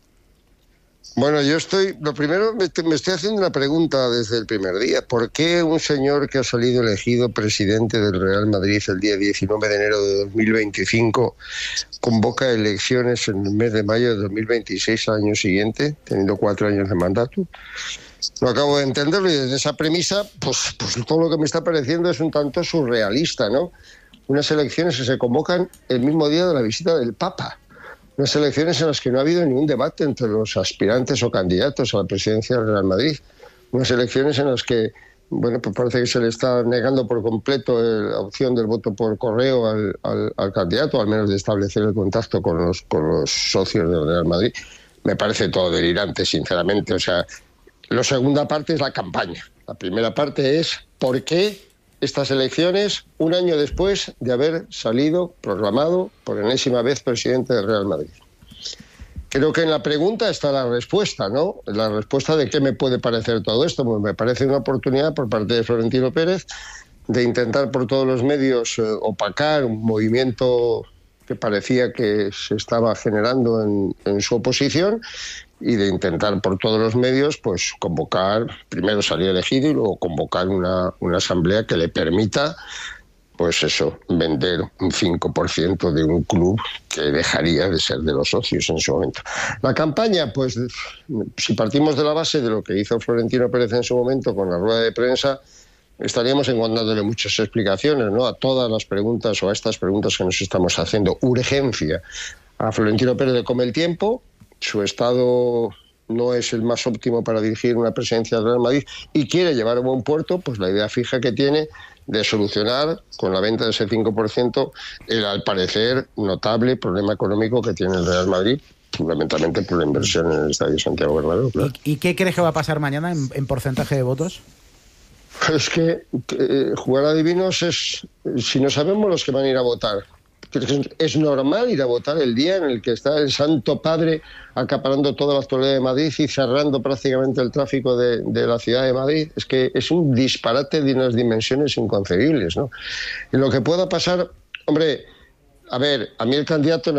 Bueno, lo primero, me estoy haciendo una pregunta desde el primer día. ¿Por qué un señor que ha salido elegido presidente del Real Madrid el día 19 de enero de 2025 convoca elecciones en el mes de mayo de 2026 al año siguiente, teniendo 4 años de mandato? No acabo de entenderlo, y desde esa premisa, pues todo lo que me está pareciendo es un tanto surrealista, ¿no? Unas elecciones que se convocan el mismo día de la visita del Papa. Unas elecciones en las que no ha habido ningún debate entre los aspirantes o candidatos a la presidencia del Real Madrid. Unas elecciones en las que, bueno, pues parece que se le está negando por completo la opción del voto por correo al candidato, al menos de establecer el contacto con los socios del Real Madrid. Me parece todo delirante, sinceramente. O sea, la segunda parte es la campaña. La primera parte es ¿por qué estas elecciones un año después de haber salido proclamado por enésima vez presidente del Real Madrid? Creo que en la pregunta está la respuesta, ¿no? La respuesta de qué me puede parecer todo esto. Pues me parece una oportunidad por parte de Florentino Pérez de intentar por todos los medios opacar un movimiento que parecía que se estaba generando en su oposición, y de intentar por todos los medios pues convocar, primero salir elegido y luego convocar una asamblea que le permita, pues eso, vender un 5% de un club que dejaría de ser de los socios en su momento. La campaña, pues si partimos de la base de lo que hizo Florentino Pérez en su momento con la rueda de prensa, estaríamos encontrándole muchas explicaciones, ¿no?, a todas las preguntas o a estas preguntas que nos estamos haciendo. Urgencia. A Florentino Pérez le come el tiempo, su estado no es el más óptimo para dirigir una presidencia del Real Madrid y quiere llevar a buen puerto pues la idea fija que tiene de solucionar con la venta de ese 5% el, al parecer, notable problema económico que tiene el Real Madrid, fundamentalmente por la inversión en el Estadio Santiago Bernabéu. Claro. ¿Y qué crees que va a pasar mañana en porcentaje de votos? Es que jugar a adivinos es, si no sabemos los que van a ir a votar. Es normal ir a votar el día en el que está el Santo Padre acaparando toda la actualidad de Madrid y cerrando prácticamente el tráfico de la ciudad de Madrid. Es que es un disparate de unas dimensiones inconcebibles, ¿no? Y lo que pueda pasar, hombre, A ver, a mí el candidato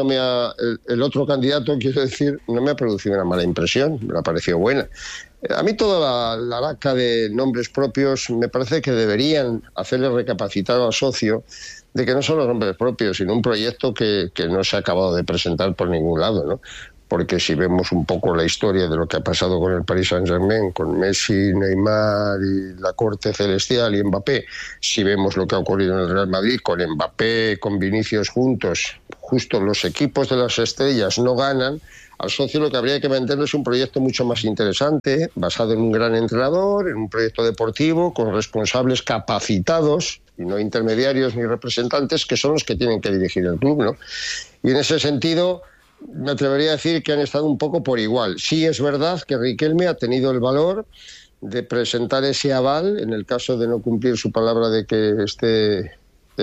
el otro candidato, quiero decir, no me ha producido una mala impresión, me ha parecido buena. A mí toda la laca de nombres propios me parece que deberían hacerle recapacitar al socio de que no son los nombres propios, sino un proyecto que no se ha acabado de presentar por ningún lado, ¿no? Porque si vemos un poco la historia de lo que ha pasado con el Paris Saint-Germain, con Messi, Neymar y la corte celestial y Mbappé, si vemos lo que ha ocurrido en el Real Madrid con Mbappé, con Vinicius juntos, justo los equipos de las estrellas no ganan, al socio lo que habría que venderle es un proyecto mucho más interesante, basado en un gran entrenador, en un proyecto deportivo, con responsables capacitados, y no intermediarios ni representantes, que son los que tienen que dirigir el club, ¿no? Y en ese sentido me atrevería a decir que han estado un poco por igual. Sí es verdad que Riquelme ha tenido el valor de presentar ese aval en el caso de no cumplir su palabra de que esté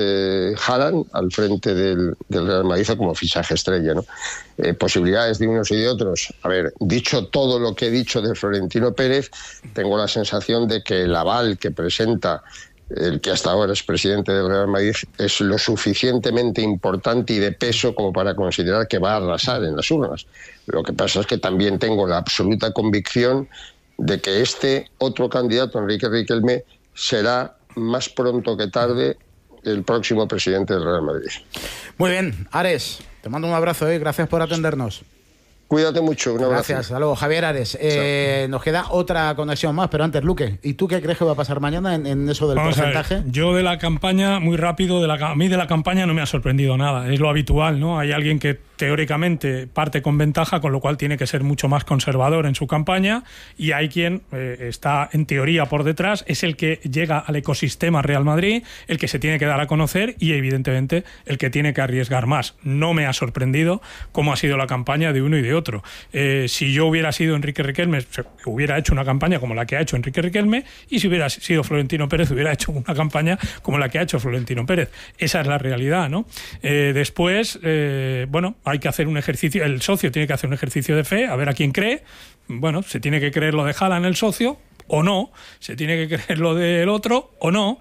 Haaland al frente del Real Madrid como fichaje estrella, ¿no? Posibilidades de unos y de otros. A ver, dicho todo lo que he dicho de Florentino Pérez, tengo la sensación de que el aval que presenta el que hasta ahora es presidente del Real Madrid es lo suficientemente importante y de peso como para considerar que va a arrasar en las urnas. Lo que pasa es que también tengo la absoluta convicción de que este otro candidato, Enrique Riquelme, será más pronto que tarde el próximo presidente del Real Madrid. Muy bien, Ares, te mando un abrazo, gracias por atendernos. Cuídate mucho, un abrazo. Gracias, hasta luego. Javier Ares, nos queda otra conexión más, pero antes, Luque, ¿y tú qué crees que va a pasar mañana en eso del porcentaje? Yo de la campaña, muy rápido, a mí de la campaña no me ha sorprendido nada, es lo habitual, ¿no? Hay alguien que teóricamente parte con ventaja, con lo cual tiene que ser mucho más conservador en su campaña, y hay quien está en teoría por detrás, es el que llega al ecosistema Real Madrid, el que se tiene que dar a conocer y evidentemente el que tiene que arriesgar más. No me ha sorprendido cómo ha sido la campaña de uno y de otro. Si yo hubiera sido Enrique Riquelme, hubiera hecho una campaña como la que ha hecho Enrique Riquelme, y si hubiera sido Florentino Pérez, hubiera hecho una campaña como la que ha hecho Florentino Pérez. Esa es la realidad, ¿no? Después, bueno, hay que hacer un ejercicio, el socio tiene que hacer un ejercicio de fe, a ver a quién cree. Bueno, se tiene que creer lo de Haaland el socio, o no, se tiene que creer lo del otro, o no.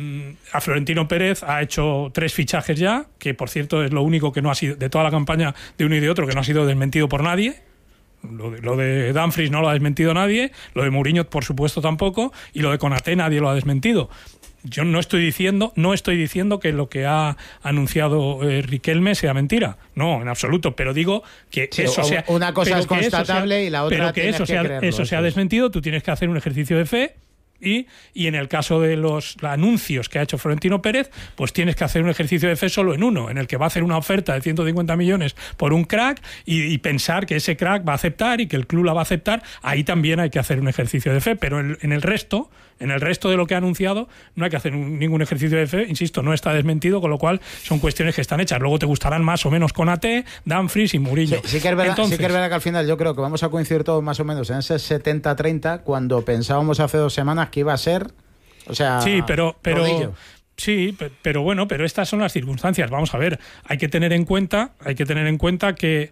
A Florentino Pérez ha hecho 3 fichajes ya, que por cierto es lo único que no ha sido, de toda la campaña de uno y de otro, que no ha sido desmentido por nadie. Lo de Dumfries no lo ha desmentido nadie, lo de Mourinho por supuesto tampoco, y lo de Konaté nadie lo ha desmentido. Yo no estoy diciendo que lo que ha anunciado Riquelme sea mentira, no, en absoluto, pero digo que sí, eso sea, una cosa es constatable y la otra pero que eso sea desmentido. Tú tienes que hacer un ejercicio de fe. Y en el caso de los anuncios que ha hecho Florentino Pérez, pues tienes que hacer un ejercicio de fe solo en uno, en el que va a hacer una oferta de 150 millones por un crack y pensar que ese crack va a aceptar y que el club la va a aceptar. Ahí también hay que hacer un ejercicio de fe, pero en el resto de lo que ha anunciado no hay que hacer ningún ejercicio de fe. Insisto, no está desmentido, con lo cual son cuestiones que están hechas. Luego te gustarán más o menos Konaté, Dumfries y Mourinho. Sí que es verdad que al final yo creo que vamos a coincidir todos más o menos en ese 70-30 cuando pensábamos hace 2 semanas que iba a ser, o sea, sí, pero bueno, pero estas son las circunstancias. Vamos a ver, hay que tener en cuenta que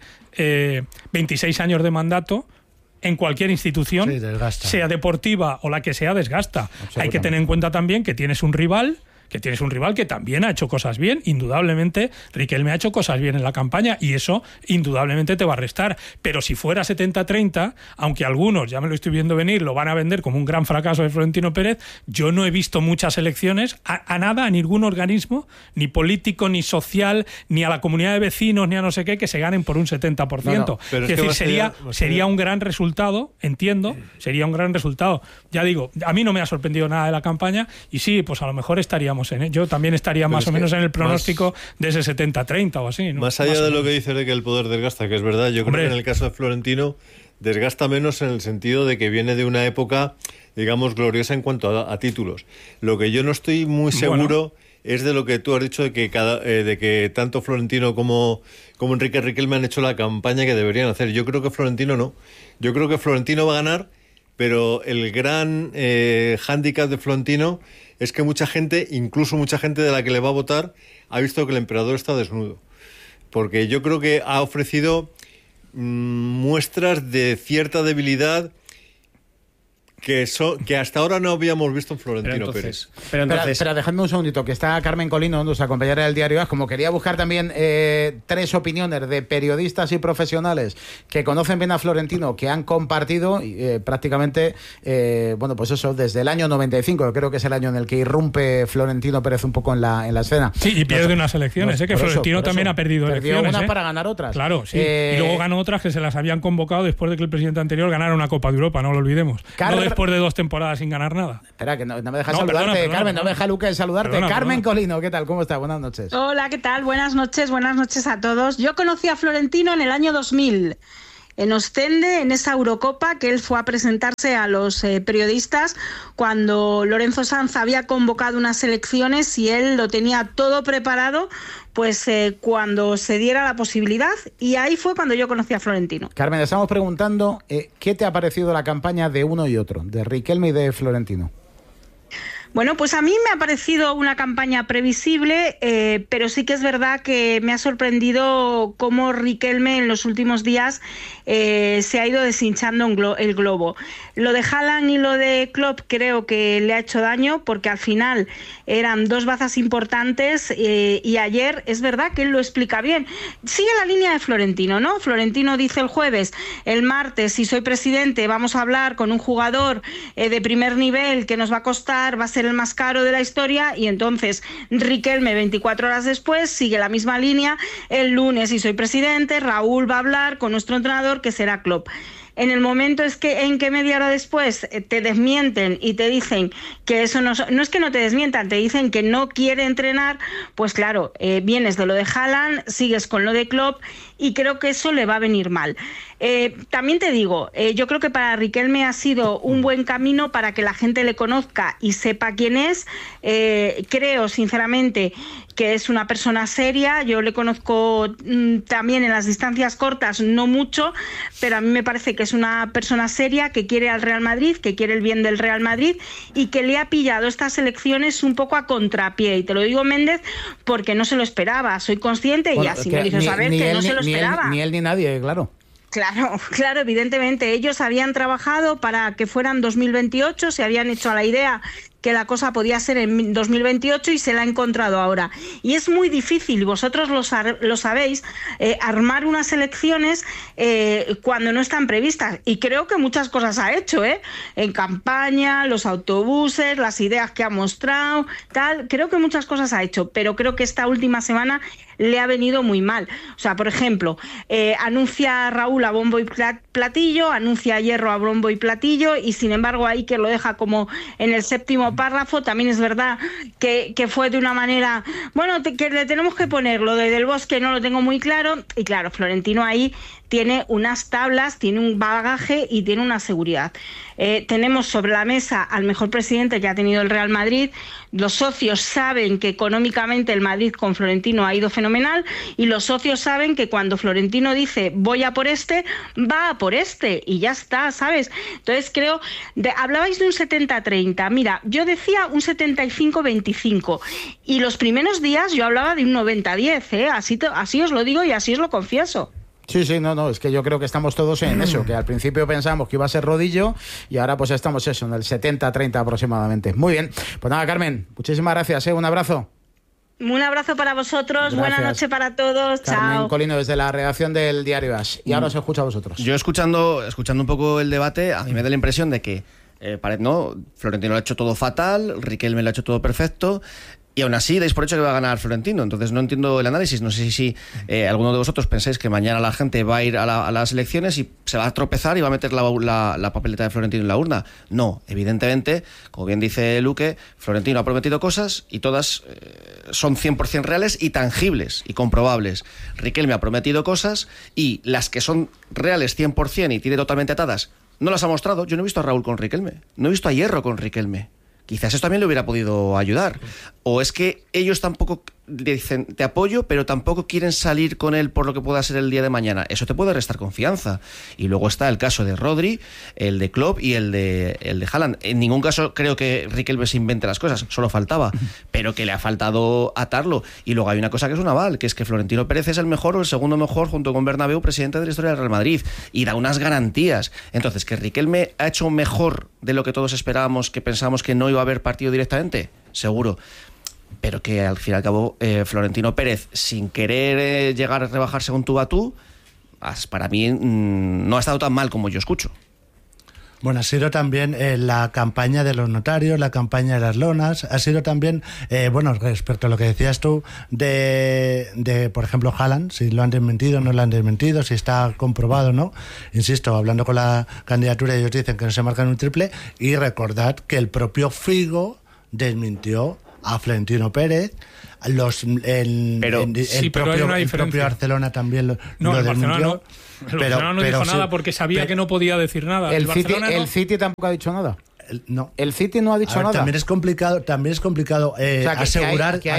26 años de mandato en cualquier institución, sea deportiva o la que sea, desgasta. Hay que tener en cuenta también que tienes un rival que también ha hecho cosas bien. Indudablemente Riquelme ha hecho cosas bien en la campaña y eso indudablemente te va a restar, pero si fuera 70-30, aunque algunos, ya me lo estoy viendo venir, lo van a vender como un gran fracaso de Florentino Pérez, yo no he visto muchas elecciones a nada, a ningún organismo, ni político, ni social, ni a la comunidad de vecinos, ni a no sé qué, que se ganen por un 70%. Es decir, sería un gran resultado, entiendo, sería un gran resultado. Ya digo, a mí no me ha sorprendido nada de la campaña y sí, pues a lo mejor estaríamos yo también estaría más o menos en el pronóstico de ese 70-30 o así, ¿no? Más allá de lo que dice de que el poder desgasta, que es verdad, yo creo que en el caso de Florentino desgasta menos en el sentido de que viene de una época, digamos, gloriosa en cuanto a títulos. Lo que yo no estoy muy seguro es de lo que tú has dicho, de que tanto Florentino como Enrique Riquelme han hecho la campaña que deberían hacer. Yo creo que Florentino no. Yo creo que Florentino va a ganar, pero el gran hándicap de Florentino es que mucha gente, incluso mucha gente de la que le va a votar, ha visto que el emperador está desnudo. Porque yo creo que ha ofrecido muestras de cierta debilidad que hasta ahora no habíamos visto en Florentino Pérez. Pero dejadme un segundito, que está Carmen Colino, nuestra compañera del diario AS, como quería buscar también 3 opiniones de periodistas y profesionales que conocen bien a Florentino, que han compartido prácticamente, pues eso, desde el año 95, que creo que es el año en el que irrumpe Florentino Pérez un poco en la escena. Sí, y pierde unas elecciones, que Florentino también ha perdido elecciones. Unas para ganar otras. Claro, sí. Y luego ganó otras que se las habían convocado después de que el presidente anterior ganara una Copa de Europa, no lo olvidemos. No después de 2 temporadas sin ganar nada. Espera, que no me dejas saludarte, perdona, Carmen, no me deja Luque saludarte. Carmen Colino, ¿qué tal? ¿Cómo estás? Buenas noches. Hola, ¿qué tal? Buenas noches a todos. Yo conocí a Florentino en el año 2000. En Ostende, en esa Eurocopa, que él fue a presentarse a los periodistas cuando Lorenzo Sanz había convocado unas elecciones y él lo tenía todo preparado, pues cuando se diera la posibilidad, y ahí fue cuando yo conocí a Florentino. Carmen, estamos preguntando ¿qué te ha parecido la campaña de uno y otro, de Riquelme y de Florentino? Bueno, pues a mí me ha parecido una campaña previsible, pero sí que es verdad que me ha sorprendido cómo Riquelme en los últimos días se ha ido deshinchando el globo. Lo de Haaland y lo de Klopp creo que le ha hecho daño, porque al final eran 2 bazas importantes y ayer es verdad que él lo explica bien. Sigue la línea de Florentino, ¿no? Florentino dice el jueves, el martes, si soy presidente, vamos a hablar con un jugador de primer nivel que nos va a costar, va a ser el más caro de la historia, y entonces Riquelme 24 horas después sigue la misma línea. El lunes, si soy presidente, Raúl va a hablar con nuestro entrenador, que será Klopp. En el momento en que media hora después te desmienten y te dicen que eso no es que no te desmientan, te dicen que no quiere entrenar, pues claro, vienes de lo de Haaland, sigues con lo de Klopp, y creo que eso le va a venir mal. También te digo, yo creo que para Riquelme ha sido un buen camino para que la gente le conozca y sepa quién es. Creo sinceramente que es una persona seria. Yo le conozco también en las distancias cortas, no mucho, pero a mí me parece que es una persona seria, que quiere al Real Madrid, que quiere el bien del Real Madrid, y que le ha pillado estas elecciones un poco a contrapié. Y te lo digo, Méndez, porque no se lo esperaba. Soy consciente, y así me lo hizo saber, que no se lo esperaba. Ni él ni nadie, claro. Claro, evidentemente. Ellos habían trabajado para que fueran 2028, se habían hecho a la idea que la cosa podía ser en 2028 y se la ha encontrado ahora. Y es muy difícil, vosotros lo sabéis, armar unas elecciones cuando no están previstas. Y creo que muchas cosas ha hecho, en campaña, los autobuses, las ideas que ha mostrado, tal. Creo que muchas cosas ha hecho, pero creo que esta última semana le ha venido muy mal. O sea, por ejemplo, anuncia a Raúl a bombo y platillo, anuncia a Hierro a bombo y platillo, y sin embargo ahí que lo deja como en el 7º párrafo. También es verdad que fue de una manera, que le tenemos que poner lo de Del Bosque, no lo tengo muy claro, y claro, Florentino ahí tiene unas tablas, tiene un bagaje y tiene una seguridad. Tenemos sobre la mesa al mejor presidente que ha tenido el Real Madrid. Los socios saben que económicamente el Madrid con Florentino ha ido fenomenal, y los socios saben que cuando Florentino dice voy a por este, va a por este, y ya está, ¿sabes? Entonces creo, hablabais de un 70-30, mira, yo decía un 75-25, y los primeros días yo hablaba de un 90-10, así os lo digo y así os lo confieso. Sí, no, es que yo creo que estamos todos en eso, que al principio pensamos que iba a ser rodillo y ahora pues estamos en el 70-30 aproximadamente. Muy bien, pues nada, Carmen, muchísimas gracias, un abrazo. Un abrazo para vosotros, gracias. Buena noche para todos, Carmen chao. Colino desde la redacción del diario AS. Y ahora os escucho a vosotros. Yo escuchando un poco el debate, a mí me da la impresión de que Florentino lo ha hecho todo fatal, Riquelme lo ha hecho todo perfecto, y aún así dais por hecho que va a ganar Florentino. Entonces no entiendo el análisis. No sé si alguno de vosotros pensáis que mañana la gente va a ir a las elecciones y se va a tropezar y va a meter la papeleta de Florentino en la urna. No, evidentemente, como bien dice Luque, Florentino ha prometido cosas y todas son 100% reales y tangibles y comprobables. Riquelme ha prometido cosas y las que son reales 100% y tiene totalmente atadas no las ha mostrado. Yo no he visto a Raúl con Riquelme, no he visto a Hierro con Riquelme. Quizás eso también le hubiera podido ayudar. O es que ellos tampoco dicen te apoyo, pero tampoco quieren salir con él por lo que pueda ser el día de mañana. Eso te puede restar confianza. Y luego está el caso de Rodri, el de Klopp y el de Haaland. En ningún caso creo que Riquelme se invente las cosas, solo faltaba, pero que le ha faltado atarlo. Y luego hay una cosa que es un aval, que es que Florentino Pérez es el mejor o el segundo mejor, junto con Bernabéu, presidente de la historia del Real Madrid, y da unas garantías. Entonces, ¿que Riquelme ha hecho mejor de lo que todos esperábamos, que pensábamos que no iba a haber partido directamente? Seguro. Pero que al fin y al cabo Florentino Pérez, sin querer llegar a rebajar según tú a tú, para mí no ha estado tan mal como yo escucho. Bueno, ha sido también la campaña de los notarios, la campaña de las lonas, ha sido también, respecto a lo que decías tú, de por ejemplo, Haaland, si lo han desmentido, no lo han desmentido, si está comprobado o no. Insisto, hablando con la candidatura, ellos dicen que no se marcan un triple, y recordad que el propio Figo desmintió a Florentino Pérez. El propio Barcelona también lo desmintió. El Barcelona no dijo nada porque sabía que no podía decir nada. El City tampoco ha dicho nada. No. El City no ha dicho nada. También es complicado asegurar que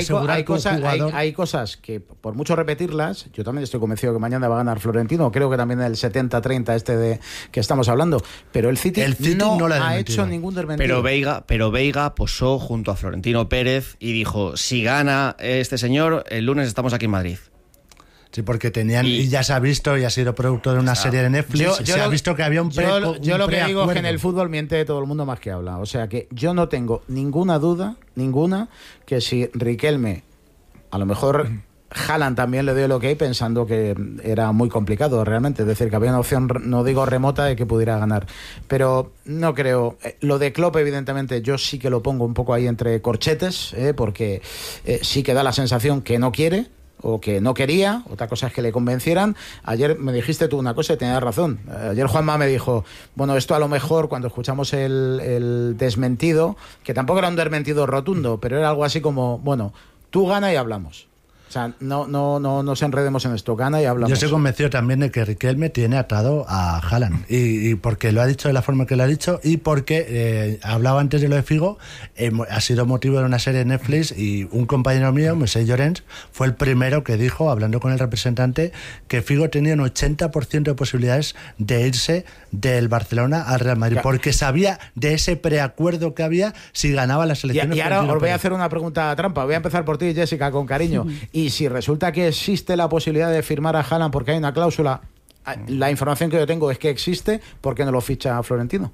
hay cosas que, por mucho repetirlas, yo también estoy convencido que mañana va a ganar Florentino. Creo que también el 70-30 de que estamos hablando. Pero el City no ha hecho ningún desmentido. Pero Veiga posó junto a Florentino Pérez y dijo: si gana este señor, el lunes estamos aquí en Madrid. Sí, porque tenían, y ya se ha visto, y ha sido producto de una serie de Netflix, se ha visto que había un preacuerdo. Yo lo que digo es que en el fútbol miente todo el mundo más que habla. O sea que yo no tengo ninguna duda, que si Riquelme, a lo mejor Haaland también le dio el ok pensando que era muy complicado realmente, es decir, que había una opción, no digo remota, de que pudiera ganar, pero no creo. Lo de Klopp, evidentemente, yo sí que lo pongo un poco ahí entre corchetes, porque sí que da la sensación que no quiere o que no quería. Otra cosa es que le convencieran. Ayer me dijiste tú una cosa y tenías razón. Ayer Juanma me dijo, bueno, esto a lo mejor cuando escuchamos el desmentido, que tampoco era un desmentido rotundo, pero era algo así como, bueno, tú gana y hablamos. O sea, no nos enredemos en esto, gana y hablamos. Yo estoy convencido también de que Riquelme tiene atado a Haaland, y porque lo ha dicho de la forma que lo ha dicho, y porque hablaba antes de lo de Figo, ha sido motivo de una serie de Netflix, y un compañero mío, Moisés Llorens, fue el primero que dijo, hablando con el representante, que Figo tenía un 80% de posibilidades de irse del Barcelona al Real Madrid, porque sabía de ese preacuerdo que había si ganaba las elecciones. Y ahora os voy a hacer una pregunta trampa, voy a empezar por ti, Jessica, con cariño. Y si resulta que existe la posibilidad de firmar a Haaland porque hay una cláusula, la información que yo tengo es que existe, ¿por qué no lo ficha Florentino?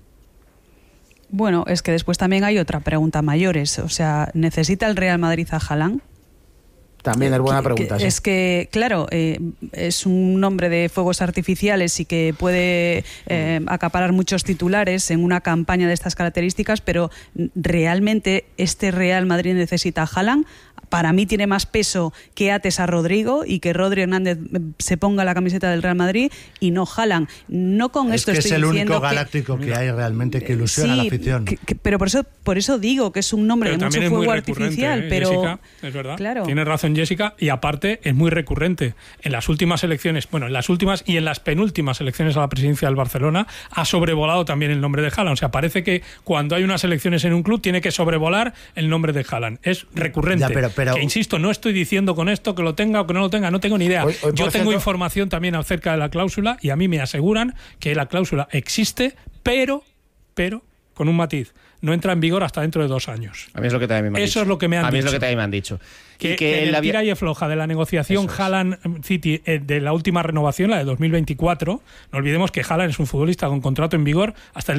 Bueno, es que después también hay otra pregunta mayores. O sea, ¿necesita el Real Madrid a Haaland? También es buena pregunta. Sí. Es que, claro, es un hombre de fuegos artificiales y que puede acaparar muchos titulares en una campaña de estas características, pero ¿realmente este Real Madrid necesita a Haaland? Para mí tiene más peso que ates a Rodrigo y que Rodri Hernández se ponga la camiseta del Real Madrid y no Haaland. No con esto estoy diciendo que es el único galáctico que hay realmente que ilusiona a la afición. Pero por eso digo que es un nombre de mucho fuego artificial. Pero Jessica, es verdad. Claro. Tiene razón Jessica, y aparte es muy recurrente. En las últimas elecciones, en las últimas y en las penúltimas elecciones a la presidencia del Barcelona ha sobrevolado también el nombre de Haaland. O sea, parece que cuando hay unas elecciones en un club tiene que sobrevolar el nombre de Haaland. Es recurrente. Ya, pero que insisto, no estoy diciendo con esto que lo tenga o que no lo tenga, no tengo ni idea. Yo tengo información también acerca de la cláusula, y a mí me aseguran que la cláusula existe, pero con un matiz, no entra en vigor hasta dentro de 2 años. A mí es lo que también me han dicho. Eso es lo que me han dicho. A mí es lo que también me han dicho. Que el tira y afloja de la negociación Haaland-City de la última renovación, la de 2024, no olvidemos que Haaland es un futbolista con contrato en vigor hasta el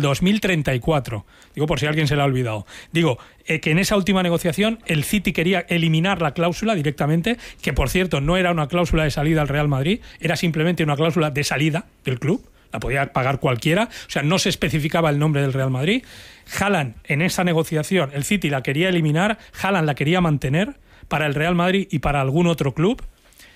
2034. Digo, por si a alguien se le ha olvidado. Digo, que en esa última negociación el City quería eliminar la cláusula directamente, que por cierto no era una cláusula de salida al Real Madrid, era simplemente una cláusula de salida del club. La podía pagar cualquiera, o sea, no se especificaba el nombre del Real Madrid. Haaland, en esa negociación, el City la quería eliminar, Haaland la quería mantener para el Real Madrid y para algún otro club,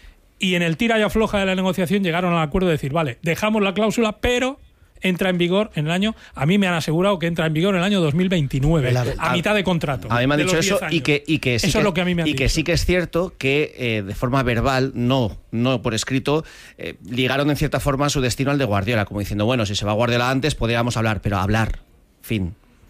y en el tira y afloja de la negociación llegaron al acuerdo de decir, vale, dejamos la cláusula, pero entra en vigor en el año, a mí me han asegurado que entra en vigor en el año 2029, a mitad de contrato. A mí me han dicho eso, y que sí, eso es lo que a mí me han dicho. Que sí que es cierto que de forma verbal, no por escrito, ligaron en cierta forma su destino al de Guardiola, como diciendo, bueno, si se va Guardiola antes podríamos hablar, pero hablar, fin.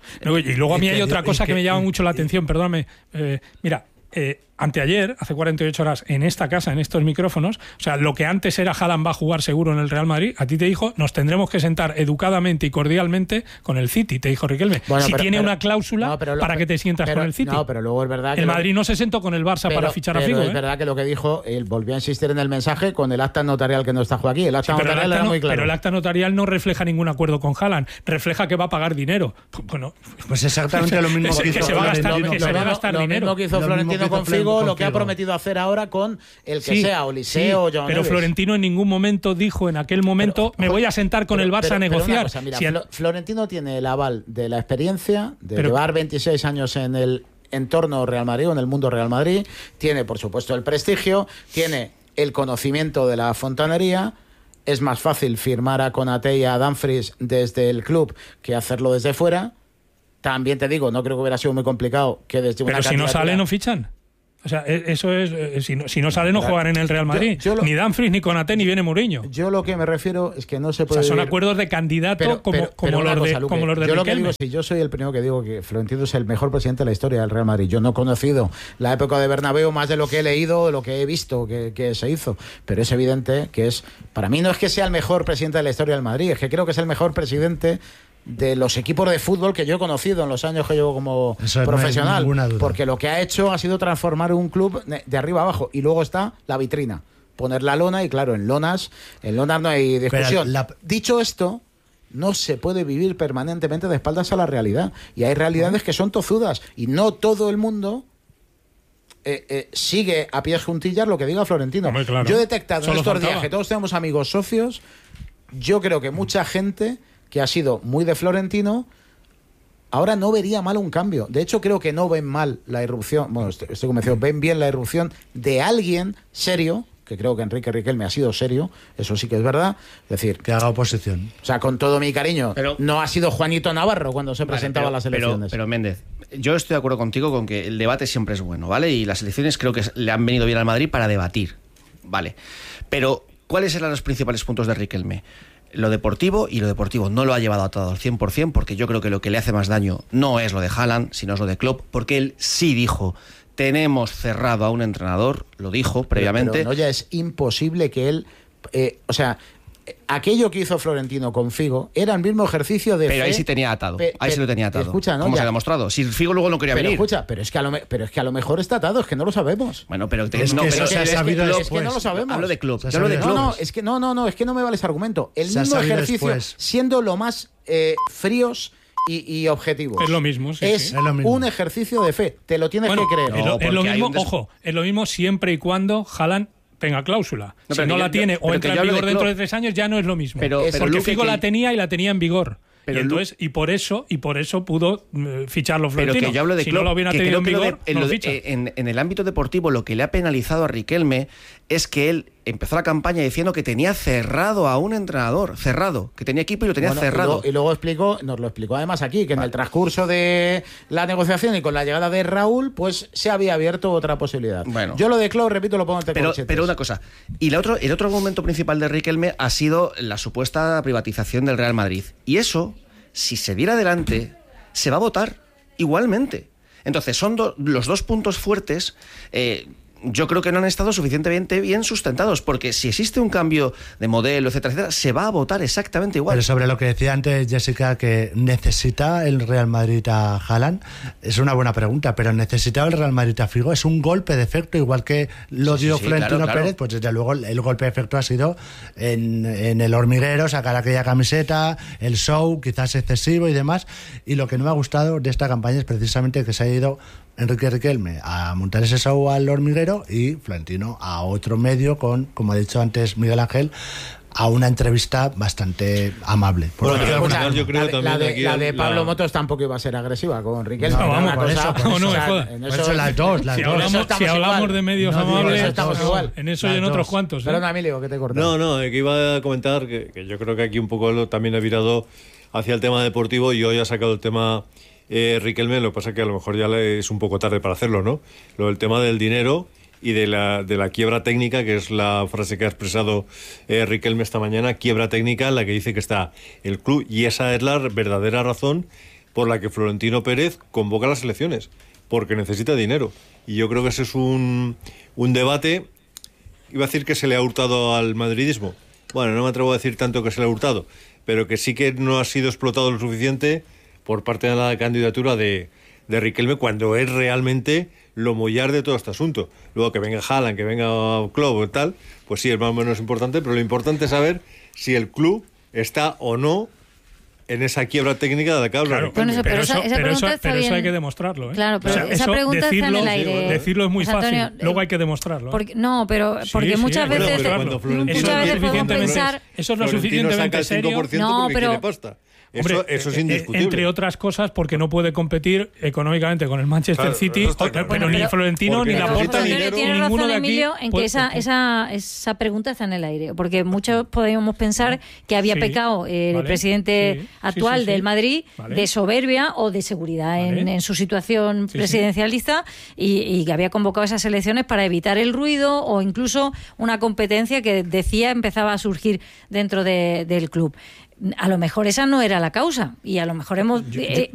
No, y luego a mí hay otra cosa que me llama mucho la atención, perdóname. Mira, anteayer, hace 48 horas, en esta casa, en estos micrófonos, o sea, lo que antes era Haaland va a jugar seguro en el Real Madrid, a ti te dijo, nos tendremos que sentar educadamente y cordialmente con el City, te dijo Riquelme. Bueno, tiene una cláusula para que te sientas con el City. No, pero luego es verdad que... El Madrid no se sentó con el Barça para fichar a Figo. Es verdad que lo que dijo, él volvió a insistir en el mensaje con el acta notarial que no está aquí. El acta notarial era muy claro. Pero el acta notarial no refleja ningún acuerdo con Haaland, refleja que va a pagar dinero. Bueno, pues exactamente lo mismo que se va a gastar dinero. Lo mismo que hizo Florentino con Figo, lo que ha prometido hacer ahora con el que sea, Oliseo o John Pero Neves. Florentino en ningún momento dijo, en aquel momento, me voy a sentar con el Barça a negociar. Cosa, mira, Florentino tiene el aval de la experiencia, de llevar 26 años en el entorno Real Madrid o en el mundo Real Madrid, tiene, por supuesto, el prestigio, tiene el conocimiento de la fontanería. Es más fácil firmar a Konaté y a Dumfries desde el club que hacerlo desde fuera. También te digo, no creo que hubiera sido muy complicado que desde una Pero si no sale, no fichan. O sea, eso es. Si no sale, no juegan en el Real Madrid. Ni Dumfries, ni Konaté, ni viene Mourinho. Yo lo que me refiero es que no se puede. O sea, son acuerdos de candidato como los de Riquelme. Yo lo que digo es que yo soy el primero que digo que Florentino es el mejor presidente de la historia del Real Madrid. Yo no he conocido la época de Bernabéu más de lo que he leído, de lo que he visto que se hizo. Pero es evidente que es. Para mí no es que sea el mejor presidente de la historia del Madrid, es que creo que es el mejor presidente de los equipos de fútbol que yo he conocido en los años que llevo como profesional, porque lo que ha hecho ha sido transformar un club de arriba a abajo, y luego está la vitrina, poner la lona, y claro, en lonas no hay discusión. Dicho esto, no se puede vivir permanentemente de espaldas a la realidad, y hay realidades que son tozudas, y no todo el mundo sigue a pies juntillas lo que diga Florentino. Claro. Yo he detectado en estos días que todos tenemos amigos socios, yo creo que mucha gente que ha sido muy de Florentino, ahora no vería mal un cambio. De hecho, creo que no ven mal la irrupción, bueno, estoy convencido, ven bien la irrupción de alguien serio, que creo que Enrique Riquelme ha sido serio, eso sí que es verdad. Es decir, que haga oposición. O sea, con todo mi cariño, no ha sido Juanito Navarro cuando se presentaba a las elecciones. Pero Méndez, yo estoy de acuerdo contigo con que el debate siempre es bueno, ¿vale? Y las elecciones creo que le han venido bien al Madrid para debatir, ¿vale? Pero, ¿cuáles eran los principales puntos de Riquelme? Lo deportivo, y lo deportivo no lo ha llevado atado al 100%, porque yo creo que lo que le hace más daño no es lo de Haaland, sino es lo de Klopp, porque él sí dijo, tenemos cerrado a un entrenador, lo dijo previamente. Pero no, ya es imposible que él... aquello que hizo Florentino con Figo era el mismo ejercicio de pero ahí sí tenía atado, ahí sí lo tenía atado. Escucha, ¿no? ¿Cómo se ha demostrado? Si Figo luego no quería venir. Escucha, pero es que a lo mejor está atado, es que no lo sabemos. Bueno, pero es que no lo sabemos. Hablo de club. No, es que no me vale ese argumento. El mismo ejercicio, siendo lo más fríos y objetivos. Es lo mismo, es lo mismo. Un ejercicio de fe, te lo tienes que creer. Es lo mismo, ojo, es lo mismo siempre y cuando Haaland tenga cláusula. Si no la tiene o entra en vigor dentro de 3 años, ya no es lo mismo. Porque Figo la tenía y la tenía en vigor. Y por eso pudo ficharlo Florentino. Pero que yo hablo de si no lo hubiera tenido en vigor, no lo ficha. En el ámbito deportivo, lo que le ha penalizado a Riquelme es que él empezó la campaña diciendo que tenía cerrado a un entrenador, que tenía equipo y lo tenía cerrado. Y luego nos lo explicó además aquí, que en el transcurso de la negociación y con la llegada de Raúl, pues se había abierto otra posibilidad. Bueno, yo lo de Klopp, repito, lo pongo entre corchetes. Pero una cosa, y el otro argumento principal de Riquelme ha sido la supuesta privatización del Real Madrid. Y eso, si se diera adelante, se va a votar igualmente. Entonces, son los dos puntos fuertes. Yo creo que no han estado suficientemente bien sustentados, porque si existe un cambio de modelo, etcétera, etcétera, se va a votar exactamente igual. Pero sobre lo que decía antes Jessica, que necesita el Real Madrid a Haaland, es una buena pregunta, pero necesita el Real Madrid a Figo, es un golpe de efecto, igual que lo dio Florentino Pérez, pues desde luego el golpe de efecto ha sido en el hormiguero, sacar aquella camiseta, el show quizás excesivo y demás, y lo que no me ha gustado de esta campaña es precisamente que se ha ido Enrique Riquelme a montar ese show al hormiguero y Florentino a otro medio con, como ha dicho antes Miguel Ángel, a una entrevista bastante amable. La de Pablo Motos tampoco iba a ser agresiva con Riquelme. No, vamos, por eso las dos. Si hablamos de medios amables, estamos igual. En eso y en otros cuantos. Perdona, Emilio, que te he cortado. No, que iba a comentar que yo creo que aquí un poco también ha virado hacia el tema deportivo, y hoy ha sacado el tema Riquelme. Lo que pasa es que a lo mejor ya es un poco tarde para hacerlo, ¿no? Lo del tema del dinero y de la quiebra técnica, que es la frase que ha expresado Riquelme esta mañana, quiebra técnica en la que dice que está el club, y esa es la verdadera razón por la que Florentino Pérez convoca las elecciones, porque necesita dinero. Y yo creo que ese es un debate, iba a decir que se le ha hurtado al madridismo. Bueno, no me atrevo a decir tanto que se le ha hurtado, pero que sí que no ha sido explotado lo suficiente por parte de la candidatura de Riquelme, cuando es realmente lo mollar de todo este asunto. Luego que venga Haaland, que venga Klopp y tal, pues sí, es más o menos importante, pero lo importante es saber si el club está o no en esa quiebra técnica de la que habla. Claro, pero eso hay que demostrarlo, ¿eh? Claro, pero esa pregunta está en el aire. Decirlo es muy fácil, luego hay que demostrarlo. Porque muchas veces podemos pensar... Eso es lo suficientemente serio. No, pero... Hombre, eso es indiscutible. Entre otras cosas, porque no puede competir económicamente con el Manchester City, pero ni Florentino ni Laporta ni ninguno de aquí. Emilio, en que esa pregunta está en el aire, porque muchos podríamos pensar que había pecado el presidente actual del Madrid de soberbia o de seguridad en su situación presidencialista y que había convocado esas elecciones para evitar el ruido o incluso una competencia que decía empezaba a surgir dentro del club. A lo mejor esa no era la causa y a lo mejor hemos